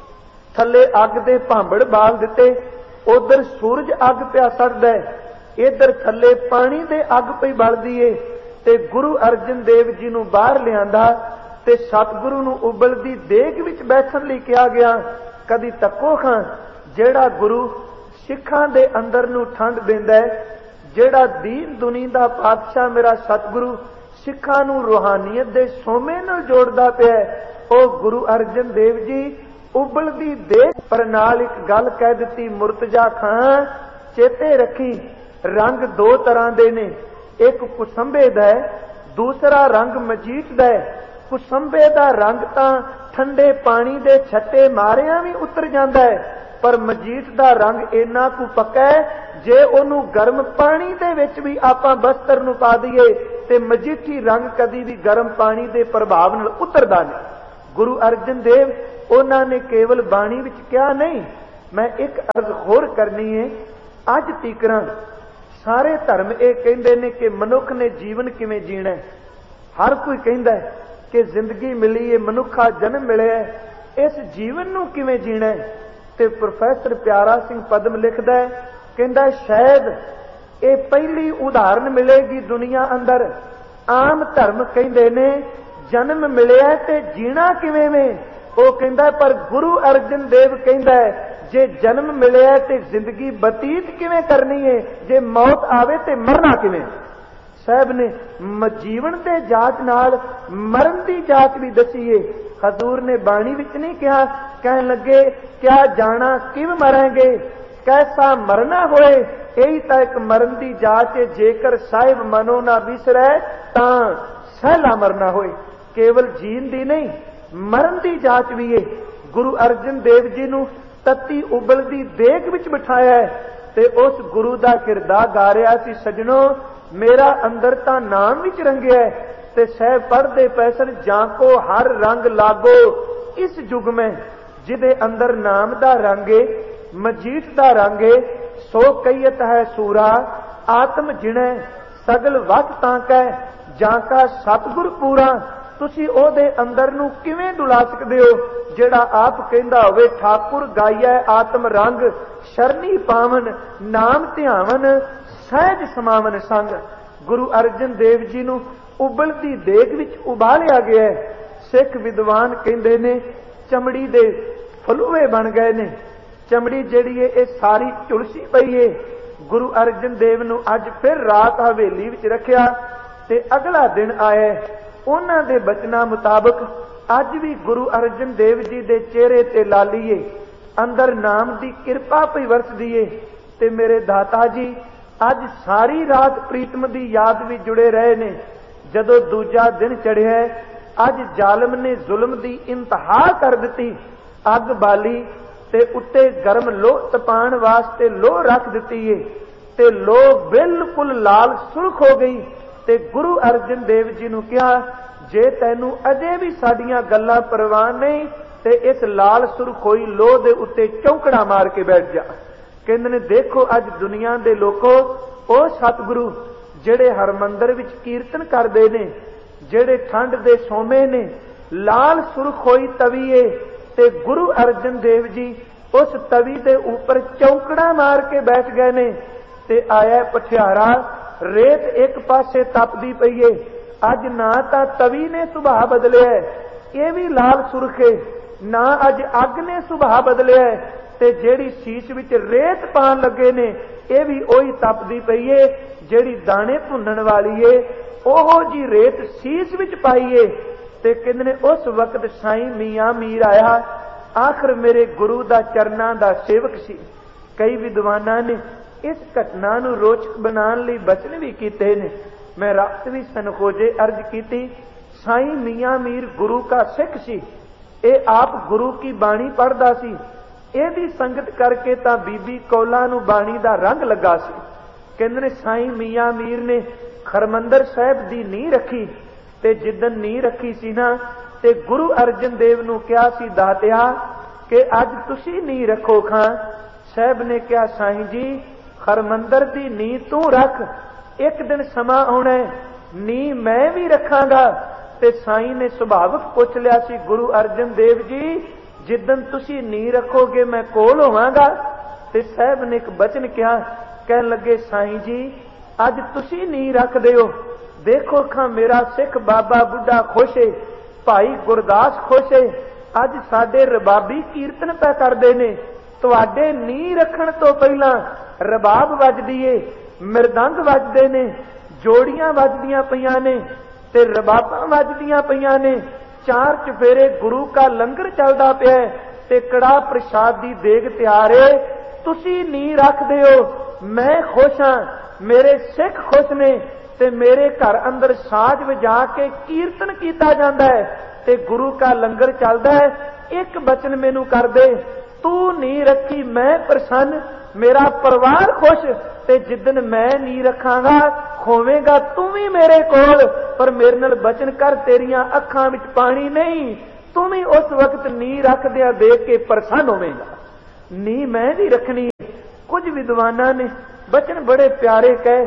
थले अग दे भांबड़ बाल दिते, उधर सूरज अग पिया सड़दा है, इधर थले पानी दे अग पई बलदी है। ते गुरु अर्जन देव जी नूं बाहर लिआंदा ते सतगुरु नूं उबलदी देग विच बैठण लई कहा गया। कदी तक्को खां जेड़ा गुरु सिखां दे अंदर नूं ठंड दिंदा है, जेड़ा दीन दुनी दा पातशाह मेरा सतगुरु सिखां नूं रूहानियत दे सोमे नाल जोड़दा पिया है, ओ गुरु अर्जन देव जी उबलदी देग पर नाल एक गल कह दिती, मुर्तजा खां चेते रखी रंग दो तरह दे ने, एक कुसंबे दा है, दूसरा रंग मजीठ दा है। कुसंबे दा रंग तां ठंडे पानी दे छट्टे मारिया भी उतर जांदा है, पर मजीठ दा रंग इन्ना कु पक्का है जे ओनू गर्म पानी दे विच भी आपां बस्तर नूं पा दईए ते मजीठी रंग कदी भी गर्म पानी दे प्रभाव नाल उतरदा नहीं। गुरु अर्जन देव उन्हां ने केवल बाणी विच कहा नहीं, मैं एक अर्ज होर करनी है। अज तीकरां सारे धर्म ये कहंदे ने कि मनुख ने जीवन किवें जीना है। हर कोई कहंदा है कि जिंदगी मिली है, मनुखा जन्म मिले है, इस जीवन नूं किवें जीना है। ते प्रोफैसर प्यारा सिंह पदम लिखदा है, कहंदा शायद ये पहली उदाहरण मिलेगी दुनिया अंदर। आम धर्म कहंदे ने जन्म मिलिया ते जीना किवें में, वो कहंदा पर गुरु अर्जन देव कहंदा है जे जन्म मिलिया ते जिंदगी बतीत किवें करनी है, जे मौत आवे ते मरना किवें। साहब ने जीवन दे जाच नाल मरण दी जाच भी दसी है। हजूर ने बाणी विच नहीं कहा, कहन लगे क्या जाना किव मरेंगे, कैसा मरना होए, यही तो एक मरण दी जाच है। जेकर साहिब मनो ना विसरै तां सहला मरना होए, केवल जीन दी नहीं मरण दी जाच भी है। गुरु अर्जन देव जी नूं तत्ती उबलदी देग विच बिठाया है ते उस गुरु दा किरदार गा रहा सी, सजनों मेरा अंदर तां नाम विच रंगिया है। ते सह पढ़दे पैसन जाको हर रंग लागो इस युग में, जिदे अंदर नाम दा रंगे मजीठ दा रंगे, सो कईयत है सूरा आत्म जिणे सगल वक्त तांकै जाका सतगुर पूरा। तुसी ओदे अंदर नूं किवें डुला सकदे हो जेड़ा आप कहंदा होवे ठाकुर गाइया आत्म रंग शरणी पावन नाम ध्यावन सहज समावन संग। गुरु अर्जन देव जी नूं उबलदी देग विच उबालिया गया है। सिख विद्वान कहंदे ने चमड़ी दे फलूए बन गए ने, चमड़ी जिहड़ी है ये सारी झुलसी पई है। गुरु अर्जन देव नूं अज फिर रात हवेली विच रखिया ते अगला दिन आया। उन्हां दे बचना मुताबक अज भी गुरु अर्जन देव जी दे चेहरे ते लालीए अंदर नाम दी किरपा पई वरसदी है। ते मेरे दाता जी अज सारी रात प्रीतम दी याद भी जुड़े रहे ने। जदों दूजा दिन चढ़िया अज जालम ने जुल्म दी इंतहा कर दी। अग बाली ते उत्ते गर्म लोह तपाण वास्ते लोह रख दी है ते लोह बिल्कुल लाल सुर्ख हो गई। ते गुरु अर्जन देव जी नूं कहा जे तैनू अजे भी साडियां गल्लां परवाह नहीं ते इस लाल सुर्ख होई लोह दे उत्ते चौंकड़ा मार के बैठ जा। कहंदे ने देखो अज दुनिया दे लोको ओ सतगुरु जेड़े हरमंदर विच कीर्तन करदे ने, जेड़े ठंड दे सोमे ने, लाल सुर्ख होई तवी है ते गुरु अर्जन देव जी उस तवी दे ऊपर चौंकड़ा मार के बैठ गए ने। ते आया पठियारा रेत एक पासे तपदी पई है। अज ना तां तवी ने सुभाव बदलिया है, ये भी लाल सुर्ख है, ना अज अग ने सुभाव बदलिया है, ते जेड़ी शीश विच रेत पान लगे ने ये भी ओही तपदी पई है जेड़ी दाने भुनण वाली है। ओहो जी रेत शीश विच पाई है। ते कहंदे ने उस वक्त साईं मियां मीर आया, आखिर मेरे गुरु दा चरनां दा सेवक सी। कई विद्वानां ने इस घटना नूं रोचक बनाउण लई बचन भी कीते ने। मैं रात भी सनखोजे अर्ज कीती, साईं मियां मीर गुरु का सिख सी, ये आप गुरु की बाणी पढ़दा सी। ਇਹਦੀ संगत करके ਤਾਂ बीबी कौला ਨੂੰ बाणी ਦਾ रंग लगा सी। ਕਹਿੰਦੇ ਨੇ ਸਾਈਂ ਮੀਆਂ ਮੀਰ ਨੇ ਖਰਮੰਦਰ ਸਾਹਿਬ ਦੀ ਨੀਂਹ ਰੱਖੀ ਤੇ ਜਿੱਦਨ ਨੀਂਹ ਰੱਖੀ ਸੀ ਨਾ ਤੇ ਗੁਰੂ ਅਰਜਨ ਦੇਵ ਨੂੰ ਕਿਹਾ ਸੀ, ਦਾਤਿਆ ਕਿ ਅੱਜ ਤੁਸੀਂ ਨੀਂਹ ਰੱਖੋ ਖਾਂ। ਸਾਹਿਬ ਨੇ ਕਿਹਾ, ਸਾਈਂ ਜੀ ਖਰਮੰਦਰ ਦੀ ਨੀਂਹ ਤੂੰ ਰੱਖ, ਇੱਕ ਦਿਨ ਸਮਾਂ ਆਉਣਾ ਨੀਂਹ ਮੈਂ ਵੀ ਰੱਖਾਂਗਾ। ਤੇ ਸਾਈਂ ਨੇ ਸੁਭਾਵਕ ਪੁੱਛ ਲਿਆ ਸੀ, ਗੁਰੂ ਅਰਜਨ ਦੇਵ ਜੀ जिदन तुसी नी रखोगे मैं कोल होवांगा। ते साहब ने एक बचन किया, कह लगे साईं जी अज तुसी नी रखदे हो, देखो खां मेरा सिख बाबा बुढ़ा खुश है, भाई गुरदास खुश है, अज साडे रबाबी कीर्तन पै करदे ने। तुहाडे नी रखण तो पहला रबाब वजदी है, मृदंग वजदे ने, जोड़ियां वजदियां पईयां ने ते रबाबां वजदियां पईयां ने। चार चफेरे गुरु का लंगर चलदा पिया ते कड़ा प्रसाद दी देग तैयार है। तुसी नी रखदे हो, मैं खुश हां, मेरे सिख खुश ने ते मेरे घर अंदर साज वजा के कीर्तन कीता जांदा है ते गुरु का लंगर चलदा है। एक बचन मैनू कर दे, तू नी रखी मैं प्रसन्न, मेरा परिवार खुश, ते जिदन मैं नी रखांगा खोवेगा तू भी मेरे कोल, पर मेरे नाल बचन कर तेरियां अखां विच पानी नहीं, तू भी उस वक्त नी रखदिया देख के प्रसन्न होवेगा। नी मैं भी रखनी। कुछ विद्वानां ने बचन बड़े प्यारे कहे।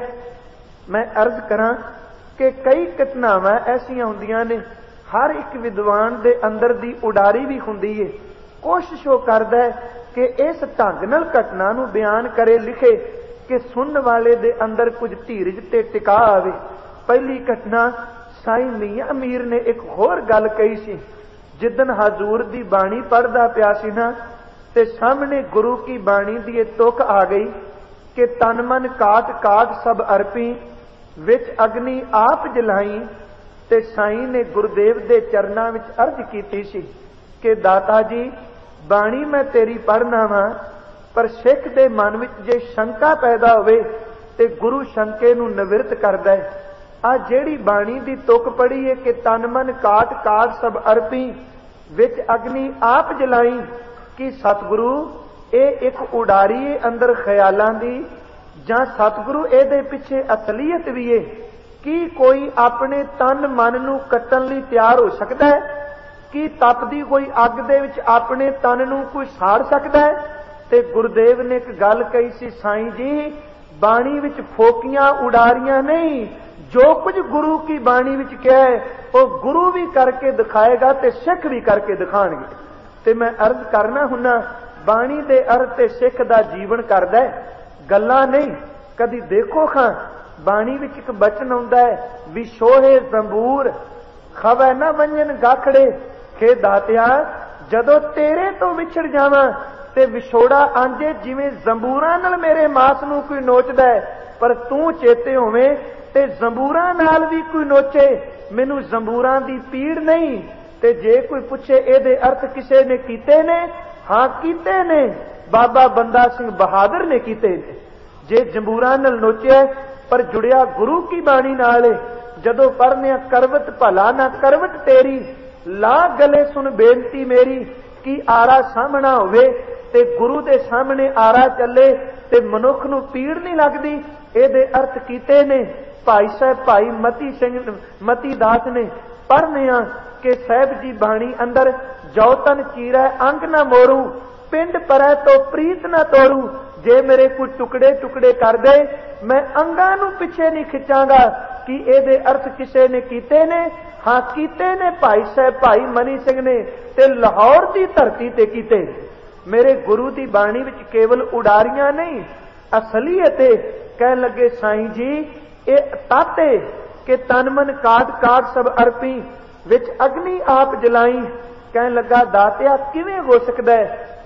मैं अर्ज करां कि कई घटनावां ऐसियां हुंदियां ने, हर एक विद्वान दे अंदर दी उडारी भी हुंदी है। कोशिश वो करदा है कि इस ढंग नाल घटना नूं बयान करे, लिखे कि सुनने वाले दे अंदर कुछ धीरज ते टिका आवे। पहली घटना साईं मियां मीर ने एक होर गल कही सी। जिदन हजूर दी बाणी पढ़दा पिया सी ना ते सामने गुरु की बाणी दी ये तुक आ गई कि तन मन काट काट सब अर्पी, विच अग्नि आप जलाई। ते साईं ने गुरुदेव दे चरनां विच अर्ज कीती सी कि दाता जी बाणी मैं तेरी पढ़ना वा, पर सिख दे मन विच जे शंका पैदा होवे ते गुरु शंके नूं निवृत्त करदा है। आ जेड़ी बाणी दी तुक पढ़ी है कि तन मन काट काट सब अर्पी, विच अग्नि आप जलाई, कि सतगुरु ये एक उडारी है अंदर ख्यालां दी, जां सतगुरु इहदे पिछे असलीयत भी है कि कोई अपने तन मन नूं कट्टण लई तैयार हो सकदा है, कि तपदी कोई अग दे विच अपने तन नूं कोई साड़ सकदा है। ते गुरुदेव ने एक गल कही सी, साईं जी बाणी विच फोकियां उडारियां नहीं, जो कुछ गुरु की बाणी विच कहा है वो गुरु भी करके दिखाएगा ते सिख भी करके दिखाणगे। ते मैं अर्ज करना हुन्ना, बाणी दे अर्थ ते सिख दा जीवन करदा है, गल्लां नहीं। कदी देखो खां बाणी विच एक बचन आउंदा है, विशोहे जंबूर खवै ना वंजन गाखड़े, के दातिया जदों तेरे तो विछड़ जावां ते विछोड़ा आंजे जिवें जंबूरां नाल मेरे मास नूं कोई नोचदा है, पर तू चेते होवें ते जंबूरां नाल भी कोई नोचे, मैनू जंबूरां दी पीड़ नहीं। ते जे कोई पूछे इहदे अर्थ किसे ने कीते ने, हां कीते ने, बाबा बंदा सिंह बहादुर ने कीते ने। जे जंबूरां नाल नोचिया पर जुड़िया गुरु की बाणी नाल है, जदों पढ़ने करवट भला ना करवट तेरी, ला गले सुन बेनती मेरी, कि आरा सामना होवे ते गुरु दे सामने आरा चले ते मनुख नूं पीड़ नहीं लगदी। इहदे अर्थ कीते ने भाई साहब भाई मती सिंह मती दास ने। पढ़ने कि साहब जी बाणी अंदर जौतन चीरै अंग ना मोरू, पिंड परै तो प्रीत ना तोड़ू, जे मेरे कोई टुकड़े टुकड़े कर दे मैं अंगां नूं पिछे नहीं खिंचांगा। कि इहदे अर्थ किसे ने कीते ने, हां कीते ने भाई साहब भाई मनी सिंह ने ते लाहौर की धरती ते कीते। मेरे गुरु की बाणी विच केवल उडारियां नहीं असलीयत है। कह लगे साईं जी ये ताते कि तन मन काट काट सब अर्पी, विच अग्नि आप जलाई। कह लगा दातिया किवें हो सकदा है,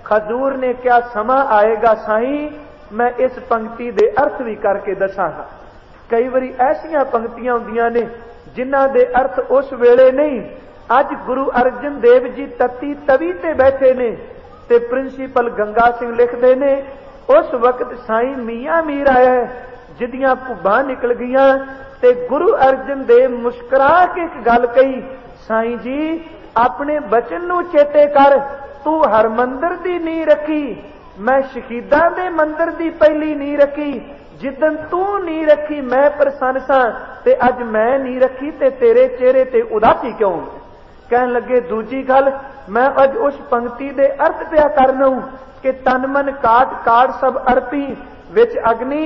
खजूर ने क्या समा आएगा साईं मैं इस पंक्ति दे अर्थ भी करके दसांगा। कई बारी ऐसियां पंक्तियां हुंदियां ने जिन्हां दे अर्थ उस वेले नहीं। अज गुरु अर्जन देव जी तत्ती तवी ते बैठे ने ते प्रिंसीपल गंगा सिंह लिखते ने उस वक्त साईं मियां मीर आया है जिदियां भुब्बां निकल गईयां ते गुरु अर्जन देव मुस्कुरा के एक गल कही, साईं जी अपने बचन नूं चेते कर, तू हरमंदिर दी नींह रखी, मैं शहीदां दे मंदिर दी पहली नींह रखी। जिदन तू नींह रखी मैं प्रसन्न सा ते अज मैं नींह रखी ते तेरे चेहरे ते उदासी क्यों। कहन लगे दूजी गल मैं अज उस पंक्ति दे अर्थ पिया करना कि तन मन काट काट सब अर्पी विच अग्नि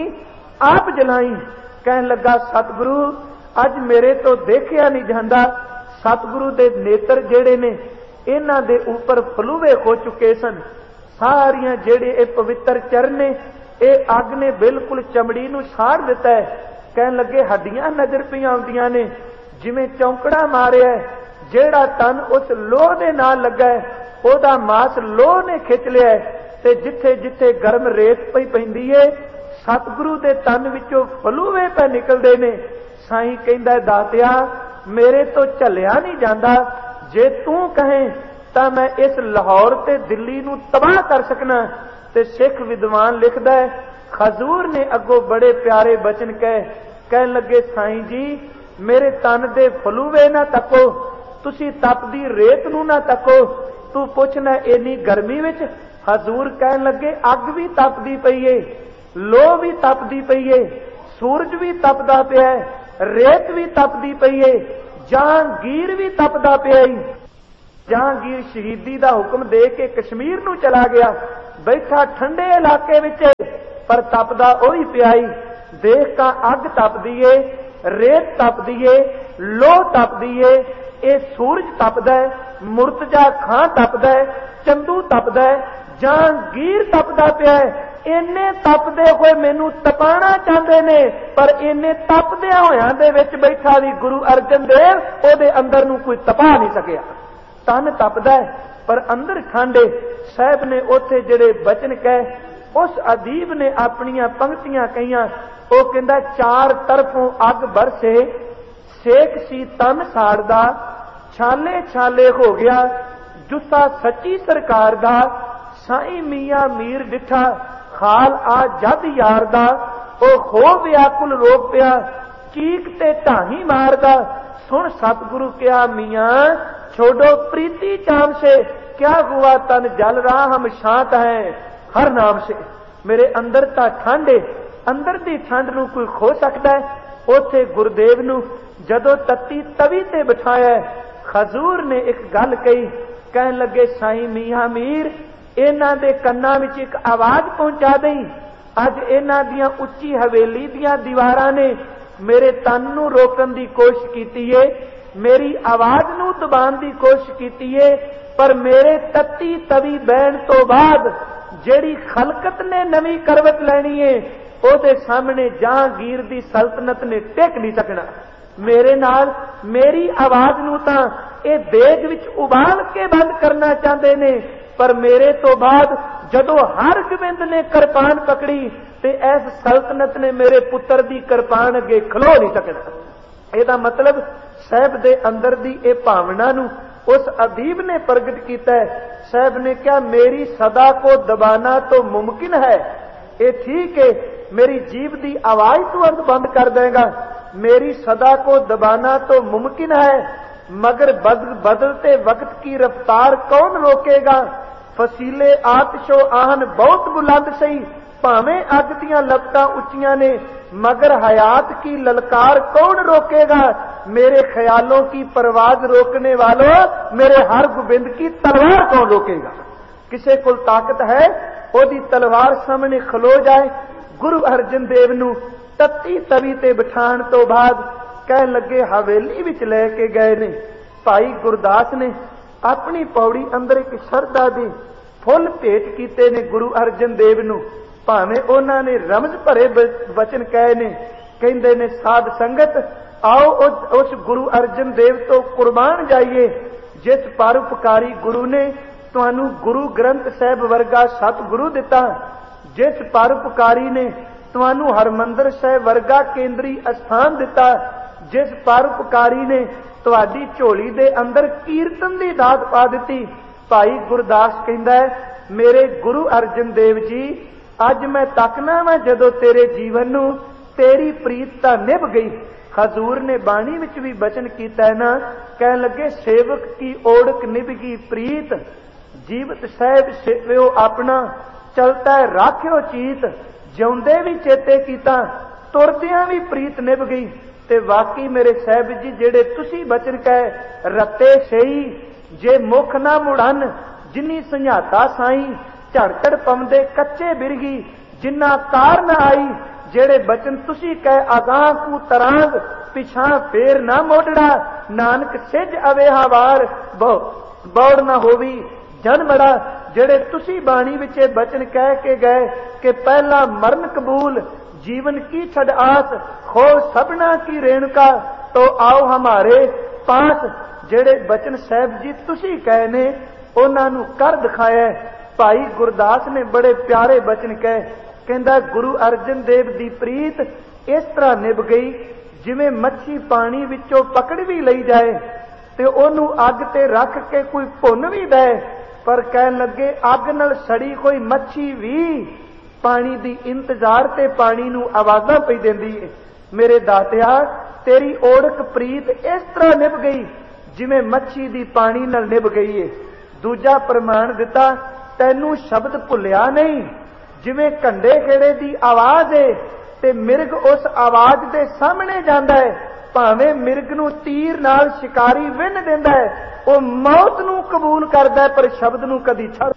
आप जलाई। कहन लगा सतगुरु अज मेरे तो देखिया नहीं जाता, सतगुरु दे नेत्र जेड़े ने इन्हां दे ऊपर फलूवे हो चुके सन। सारियां जेड़े ए पवित्र चरण ने ए अग ने बिल्कुल चमड़ी नूं साड़ दिता है। कहन लगे हड्डियां नजर पियां आउंदियां ने जिवें चौंकड़ा मारिया है। जेड़ा तन उस लोह दे नाल लगा है ओदा मास लोह ने खिच लिया है ते जिथे जिथे गर्म रेत पई पैंदी है सतगुरु दे तन विचों फलूवे पे निकलदे ने। साईं कहंदा दातिया मेरे तो झलिया नहीं जांदा, जे तू कहे तां मैं इस लाहौर ते दिल्ली नूं तबाह कर सकना। ते सिख विद्वान लिखदा है खजूर ने अगों बड़े प्यारे बचन कहे, कहन लगे साईं जी मेरे तन दे फलूवे ना तको, तुसी तपदी रेत नूं ना तको, तू पुछना इन्नी गर्मी विच। हजूर कहन लगे अग भी तपदी पई है, लोह भी तपदी पई है, सूरज भी तपदा पिया है, रेत भी तपदी पई है, जहांगीर भी तपदा पिया है। जहांगीर शहीदी दा हुक्म दे के कश्मीर नूं चला गया, बैठा ठंडे इलाके विच पर तपदा ओही पियाई। देख का अग तपदी है, रेत तपदी है, लोह तपदी है, ये सूरज तपदा है, मुर्तजा खां तपदा है, चंदू तपदा है, जहांगीर तपदा पिया है। इन्ने तपदे होए मैनू तपाना चाहते ने पर इन्ने तपदिया होयां दे विच बैठा भी गुरु अर्जन देव ओदे अंदर नूं कोई तपा नहीं सकिया। तन तपदा है पर अंदर ठंडे। साहब ने उथे जेड़े बचन कहे उस अदीब ने अपनियां पंक्तियां कहियां। वो कहंदा चार तरफों अग बरसे सेक सी तन साड़दा, छाले छाले हो गया जुस्सा सच्ची सरकार दा, साईं मियां मीर डिठा खाल आ जद यार दा, ओ हो व्याकुल रोक पिया चीक ते ढाही मारदा। सुन सतगुरु क्या मियां छोड़ो प्रीति चाम से, क्या हुआ तन जल रहा हम शांत हैं हर नाम से। मेरे अंदर ता ठंड है, अंदर दी ठंड नूं कोई खो सकता है। उथे गुरुदेव नूं जदों तत्ती तवी ते बिठाया खजूर ने एक गल कही, कहन लगे साईं मियां मीर इन्हां दे कन्नां विच एक आवाज पहुंचा दई। अज इन्हां दियां उच्ची हवेली दियां दीवारां ने मेरे तन नूं रोकण दी कोशिश कीती है, मेरी आवाज नूं दबाण दी कोशिश कीती है, पर मेरे तत्ती तवी बहन तो बाद जेड़ी खलकत ने नवी करवट लैनी है ओदे सामने जहांगीर दी सल्तनत ने टिक नहीं सकना। मेरे नाल मेरी आवाज नूं तां ए देग विच उबाल के बंद करना चाहते ने, पर मेरे तो बाद जदों हर गोबिंद ने किरपान पकड़ी ते इस सल्तनत ने मेरे पुत्र दी किरपान अगे खलो नहीं सकना। ਇਹਦਾ मतलब साहब दे अंदर दी ए भावना नूं उस अदीब ने प्रगट किया है। साहब ने क्या मेरी सदा को दबाना तो मुमकिन है, ये ठीक है मेरी जीभ दी आवाज तुरंत बंद कर देगा, मेरी सदा को दबाना तो मुमकिन है, मगर बदल बदलते वक्त की रफ्तार कौन रोकेगा। फसीले आतिशो आहन बहुत बुलंद सही, भावें अग दियां लपटां उच्चियां ने, मगर हयात की ललकार कौन रोकेगा। मेरे ख्यालों की परवाज रोकने वालों मेरे हर गोबिंद की तलवार कौन रोकेगा। किसे को ताकत है ओदी तलवार सामने खलो जाए। गुरु अर्जन देव नूं तत्ती तवी ते बिठाण तो बाद कहन लगे हवेली विच लैके गए ने। भाई गुरदास ने अपनी पौड़ी अंदर एक शरधा दे फुल भेट कीते ने गुरु अर्जन देव नूं। भावें उन्हां ने रमज भरे वचन कहे ने, कहंदे ने साध संगत आओ उस गुरु अर्जन देव तो कुर्बान जाइए जिस परोपकारी गुरु ने ਤੁਹਾਨੂੰ ਗੁਰੂ ਗ੍ਰੰਥ ਸਾਹਿਬ ਵਰਗਾ ਸਤਿਗੁਰੂ ਦਿੱਤਾ, ਜਿਸ ਪਰਉਪਕਾਰੀ ਨੇ ਤੁਹਾਨੂੰ ਹਰਮੰਦਰ ਸਾਹਿਬ ਵਰਗਾ ਕੇਂਦਰੀ ਅਸਥਾਨ ਦਿੱਤਾ, ਜਿਸ ਪਰਉਪਕਾਰੀ ਨੇ ਤੁਹਾਡੀ ਝੋਲੀ ਦੇ ਅੰਦਰ ਕੀਰਤਨ ਦੀ ਦਾਤ ਪਾ ਦਿੱਤੀ। ਭਾਈ ਗੁਰਦਾਸ ਕਹਿੰਦਾ ਹੈ, ਮੇਰੇ ਗੁਰੂ ਅਰਜਨ ਦੇਵ ਜੀ, ਅੱਜ ਮੈਂ ਤੱਕਣਾ ਵਾਂ ਜਦੋਂ ਤੇਰੇ ਜੀਵਨ ਨੂੰ ਤੇਰੀ ਪ੍ਰੀਤ ਤਾਂ ਨਿਭ ਗਈ। ਹਜ਼ੂਰ ਨੇ ਬਾਣੀ ਵਿੱਚ ਵੀ ਬਚਨ ਕੀਤਾ ਹੈ ਨਾ, ਕਹਿਣ ਲੱਗੇ ਸੇਵਕ ਕੀ ਓੜਕ ਨਿਭਗੀ ਪ੍ਰੀਤ, ਜੀਵਤ ਸਾਹਿਬ ਸੇਵਿਓ ਆਪਣਾ, ਚਲਤਾ ਰਾਖਿਓ ਚੀਤ। ਜਿਉਂਦੇ ਵੀ ਚੇਤੇ ਕੀਤਾ, ਤੁਰਦਿਆਂ ਵੀ ਪ੍ਰੀਤ ਨਿਭ ਗਈ। ਤੇ ਵਾਕਈ ਮੇਰੇ ਸਾਹਿਬ ਜੀ, ਜਿਹੜੇ ਤੁਸੀਂ ਬਚਨ ਕਹੇ ਰੱਤੇ ਸਹੀ, ਜੇ ਮੁਖ ਨਾ ਮੁੜਨ ਜਿਨੀ ਸੰਝਾਤਾ ਸਾਈ, ਝੜ ਝੜ ਪਵੰਦੇ ਕੱਚੇ ਬਿਰਗੀ ਜਿੰਨਾ ਕਾਰ ਨਾ ਆਈ। ਜਿਹੜੇ ਬਚਨ ਤੁਸੀਂ ਕਹੇ ਅਗਾਹ ਕੂ ਤਰਾਂਗ, ਪਿਛਾਂ ਫੇਰ ਨਾ ਮੋੜੜਾ, ਨਾਨਕ ਸਿੱਜ ਅਵੇਹਾ ਵਾਰ, ਬੌੜ ਨਾ ਹੋਵੀ ਜਨ ਬੜਾ। ਜਿਹੜੇ ਤੁਸੀਂ ਬਾਣੀ ਵਿੱਚ ਬਚਨ ਕਹਿ ਕੇ ਗਏ ਕਿ ਪਹਿਲਾ ਮਰਨ ਕਬੂਲ, जीवन की छड़ आस, खो सबना की रेणुका, तो आओ हमारे पास। जेड़े बचन साहब जी तुसी कहे ने उन्हां नूं कर दिखाया। भाई गुरदास ने बड़े प्यारे बचन कहे, कहंदा गुरु अर्जन देव दी प्रीत इस तरह निभ गई जिवें मच्छी पानी विचों पकड़ भी लई जाए ते ओनू अग ते रख के कोई भुन भी दे, पर कहन लगे अग नाल सड़ी कोई मच्छी भी पानी दी इंतजार ते पानी नू आवाज़ां पई देंदी है। मेरे दातिया तेरी ओढ़क प्रीत इस तरह निभ गई जिवें मच्छी दी पानी नाल निभ गई है। दूजा प्रमाण दिता, तैनू शब्द भुलिया नहीं, जिवें कंडे खेड़े दी आवाज़ है ते मिर्ग उस आवाज़ दे सामने जांदा है, भावें मिर्ग नू तीर नाल शिकारी विन देंदा है, वो मौत नू कबूल करदा है पर शब्द नू कदी छड़।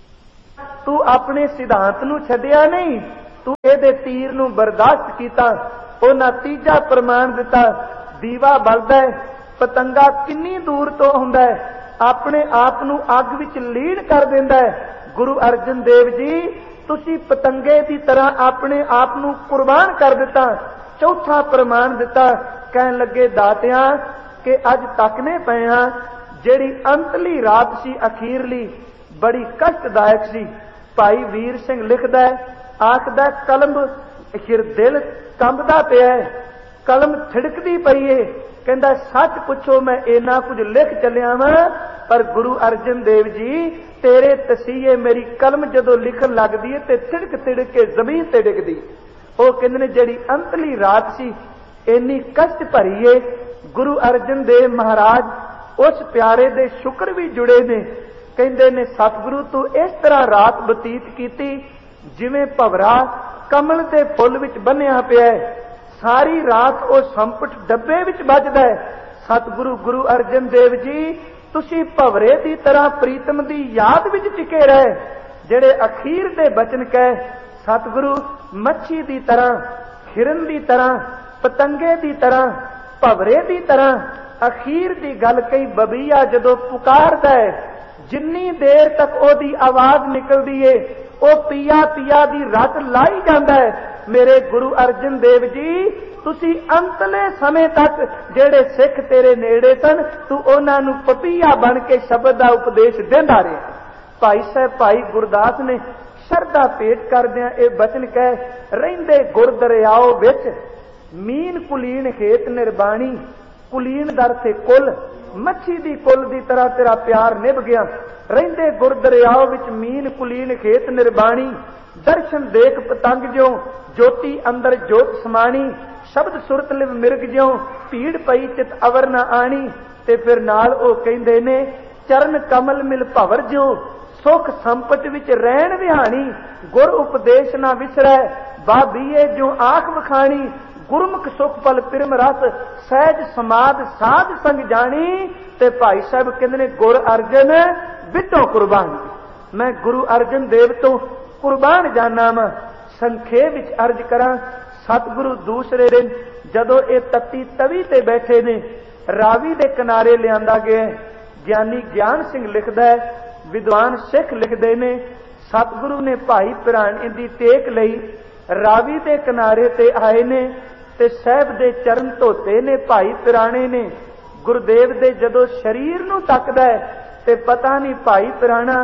तू अपने सिद्धांत नू छड्डिया नहीं, तू इहदे तीर नू बर्दाश्त कीता। उन्हां तीजा प्रमाण दिता, दीवा बलदा है, पतंगा किन्नी दूर तो हुंदा है, अपने आप नू अग विच लीन कर दिंदा है। गुरु अर्जन देव जी तुसी पतंगे की तरह अपने आप नू कुर्बान कर दिता। चौथा प्रमाण दिता, कहन लगे दातिया कि अज तकने पे हां, जिहड़ी अंतली रात सी अखीरली बड़ी कष्टदायक सी। भाई वीर सिंह लिखदा है, आखदा कलम हिर दिल कंबदा पिया है, कलम थिड़कदी पई है, कहंदा सच पुछो मैं इन्ना कुछ लिख चलिया वां, पर गुरु अर्जन देव जी तेरे तसीहे मेरी कलम जदों लिखन लगदी है ते थिड़क थिड़क के जमीन ते डिगदी। वो कहंदे ने जिहड़ी अंतली रात सी इन्नी कष्ट भरी है। गुरु अर्जन देव महाराज उस प्यारे दे शुक्र भी जुड़े ने, कहंदे ने सतगुरु तू इस तरह रात बतीत कीती जिवें भवरा कमल दे फुल विच बन्निया पिया है, सारी रात वो संपट डब्बे विच बजदा है। सतगुरु गुरु अर्जन देव जी तुसी भवरे दी तरह प्रीतम दी याद विच टिके रहे। जेड़े अखीर दे बचन कहे सतगुरु मच्छी दी तरह, हिरन दी तरह, पतंगे दी तरह, भवरे दी तरह अखीर दी गल कई बबीया जदों पुकारदा है, जिन्नी देर तक ओदी आवाज निकलदी है ओ पिया पिया दी रट लाई जांदा है। मेरे गुरु अर्जन देव जी तुसी अंतले समय तक जेड़े सिख तेरे नेड़े सन तू उन्हां नूं पपीया बन के शब्द दा उपदेश देंदा रहा। भाई साहब भाई गुरदास ने शरदा पेट करदियां ए बचन कहे, रहिंदे गुर दरियाओ विच मीन कुलीन हेत निर्बाणी, कुलीन दर से कुल मच्छी दी कुल दी तरह तेरा प्यार निभ गया। रहिंदे गुर दरियाओ विच मीन कुलीन खेत निर्बाणी, दर्शन देख पतंग ज्यों ज्योति अंदर जोत समाणी, शब्द सुरत लिव मिर्ग ज्यों भीड़ पई चित अवर न आणी। ते फिर नाल ओ कहंदे ने चरण कमल मिल भवर ज्यों सुख संपट विच रहन विहाणी, गुर उपदेश ना विसरै बाबीए ज्यों आख वखाणी, गुरमुख सुख पल पिरम रस सहज समाद साध संग जानी। ते भाई साहब कहंदे ने गुर अर्जन विटो कुर्बान, मैं गुरु अर्जन देव तो कुर्बान जाना वा। संखेप विच अर्ज करा, सतगुरु दूसरे दिन जदों ये तत्ती तवी ते बैठे ने रावी दे किनारे लियांदा गया। ज्ञानी ज्ञान सिंह लिखदा है, विद्वान सिख लिखदे ने सतगुरु ने भाई पिराने दी टेक लई रावी दे किनारे ते आए ने ते साहब दे चरण धोते ने भाई पिराने ने। गुरुदेव दे जदों शरीर नूं तकदा है ते पता नहीं भाई पिराना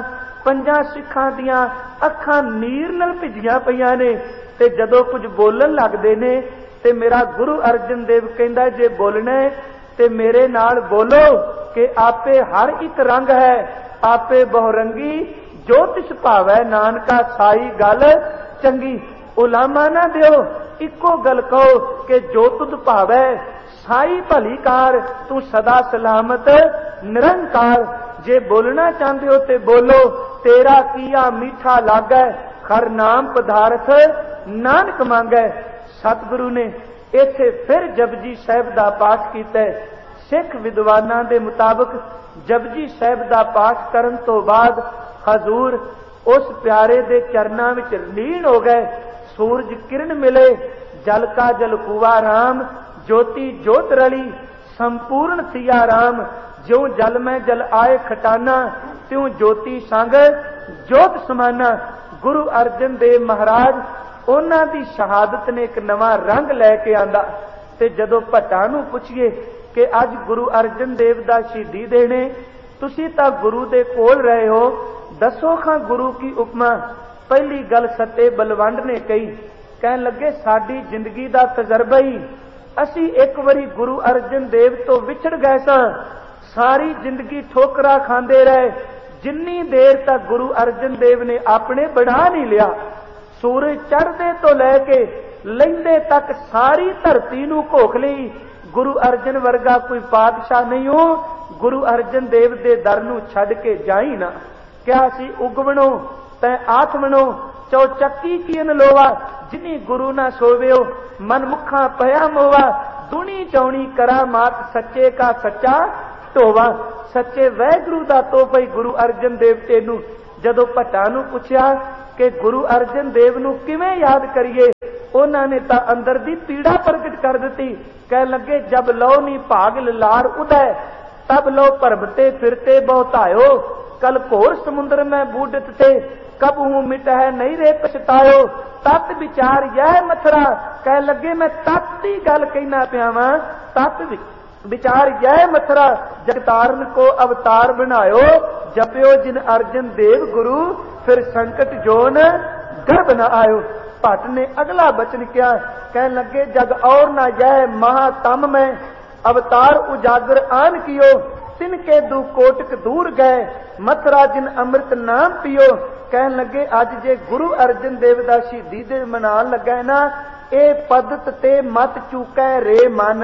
ਪੰਜਾਂ ਸਿੱਖਾਂ ਦੀਆਂ ਅੱਖਾਂ ਨੀਰ ਨਾਲ ਭਿੱਜੀਆਂ ਪਈਆਂ ਨੇ ਤੇ ਜਦੋਂ ਕੁਝ ਬੋਲਣ ਲੱਗਦੇ ਨੇ ਤੇ ਮੇਰਾ ਗੁਰੂ ਅਰਜਨ ਦੇਵ ਕਹਿੰਦਾ ਜੇ ਬੋਲਣਾ ਤੇ ਮੇਰੇ ਨਾਲ ਬੋਲੋ ਕਿ ਆਪੇ ਹਰ ਇੱਕ ਰੰਗ ਹੈ, ਆਪੇ ਬਹੁਰੰਗੀ ਜੋ ਤਿਸ ਭਾਵੈ, ਨਾਨਕਾ ਸਾਈ ਗੱਲ ਚੰਗੀ। ਉਲਾਮਾ ਨਾ ਦਿਓ, ਇੱਕੋ ਗੱਲ ਕਹੋ ਕਿ ਜੋ ਤੁਧ ਭਾਵੈ ਸਾਈ ਭਲੀ ਕਾਰ, ਤੂੰ ਸਦਾ ਸਲਾਮਤ ਨਿਰੰਕਾਰ। ਜੇ ਬੋਲਣਾ ਚਾਹੁੰਦੇ ਹੋ ਤੇ ਬੋਲੋ, ਤੇਰਾ ਕੀਆ ਮੀਠਾ ਲਾਗੈ, ਖਰ ਨਾਮ ਪਦਾਰਥ ਨਾਨਕ ਮੰਗੈ। ਸਤਿਗੁਰੂ ਨੇ ਇੱਥੇ ਫਿਰ ਜਪਜੀ ਸਾਹਿਬ ਦਾ ਪਾਠ ਕੀਤਾ। ਸਿੱਖ ਵਿਦਵਾਨਾਂ ਦੇ ਮੁਤਾਬਕ ਜਪਜੀ ਸਾਹਿਬ ਦਾ ਪਾਠ ਕਰਨ ਤੋਂ ਬਾਅਦ ਹਜ਼ੂਰ ਉਸ ਪਿਆਰੇ ਦੇ ਚਰਨਾਂ ਵਿੱਚ ਲੀਨ ਹੋ ਗਏ। ਸੂਰਜ ਕਿਰਨ ਮਿਲੇ, ਜਲ ਕਾ ਜਲ ਕੁਆ ਰਾਮ, ज्योति ज्योत रली संपूर्ण सिया राम। ज्यों जल में जल आए खटाना, त्यों ज्योति संग ज्योत समाना। गुरु अर्जन देव महाराज उन्हां दी शहादत ने एक नवा रंग लैके आंदा। ते जदों भट्टां नूं पुछिए कि अज गुरु अर्जन देव दा शहीदी देने, तुसीं तां गुरु दे कोल रहे हो, दसो खां गुरु की उपमा। पहली गल सत्ते बलवंड ने कही, कहन लगे साडी जिंदगी दा तजर्बा ही, असी एक बारी गुरु अर्जन देव तो विछड़ गए सां, सारी जिंदगी ठोकरा खांदे रहे। जिन्नी देर तक गुरु अर्जन देव ने अपने बना नहीं लिया, सूरज चढ़दे तो लैके लैंदे तक सारी धरती नूं घोख लई। गुरु अर्जन वर्गा कोई पातशाह नहीं हो, गुरु अर्जन देव दे दर नूं छड्ड के जाई ना। क्या सी उगवणो तै आत्मनो, चौचक्की कीन लोवा, जिनी गुरु ना सोवेओ मन मुखा पया मोवा। दुनी चौनी करा मात सच्चे का सच्चा ढोवा। सच्चे वैगुरु दा तोहफा गुरु अर्जन देव तेनू। जदों भट्टां नूं पुछया कि गुरु अर्जन देव नूं किवें याद करिए, उन्हां ने तां अंदर दी पीड़ा प्रगट कर दित्ती। कह लगे जब लो नी भाग लार उदय, तब लो भरमते फिरते बहुतायो। कल घोर समुद्र में बूढ़त थे, कब हूं मिट है नहीं रे पछतायो। तत् विचार यह मथरा, कह लगे मैं तत् की गल कहना पिया वां। तत् विचार यह मथरा, जगतारन को अवतार बनायो। जपियो जिन अर्जन देव गुरु, फिर संकट जोन गर्भ न आयो। भट्ट ने अगला बचन किया, कह लगे जग और न यह महातम में, अवतार उजागर आन कियो। तिनके दू कोटक दूर गए, मथुरा जिन अमृत नाम पियो। कह लगे अज जे गुरु अर्जन देव दा शहीदी दे मनान लगा ना, ए पदत ते मत चूकै रे मन।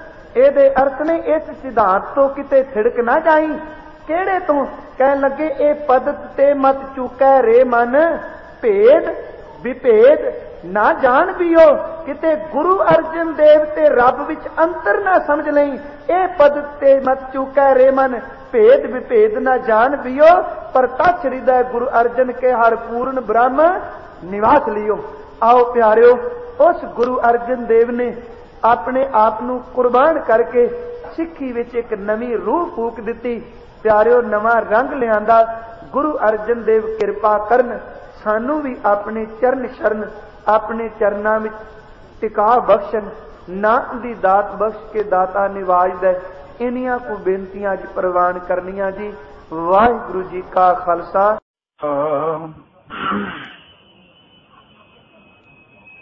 एदे अर्थ ने इस सिद्धांत तो किते थिड़क ना जाई। केड़े तो? कह लगे ए पदत ते मत चूकै रे मन, भेद विभेद ना जान पियो। किते गुरु अर्जन देव ते रब विच अंतर ना समझ लई। ए पदत ते मत चूकै रे मन, भेद विभेद न जान पियो। पर तछ हृदय गुरु अर्जन के हर पूर्ण ब्रह्म निवास लियो। आओ प्यारियो, उस गुरु अर्जन देव ने अपने आप नूं कुर्बान करके सिक्खी विच एक नवी रूह फूक दिती। प्यारियो, नवा रंग लियांदा। गुरु अर्जन देव किरपा करन, सानू भी अपने चरण शरण, अपने चरनां विच टिका बख्शन, नाम दी दात बख्श के दाता निवाज दे। इन्नियां को बेनतियां अज प्रवान करनियां जी। वाहिगुरु जी का खालसा।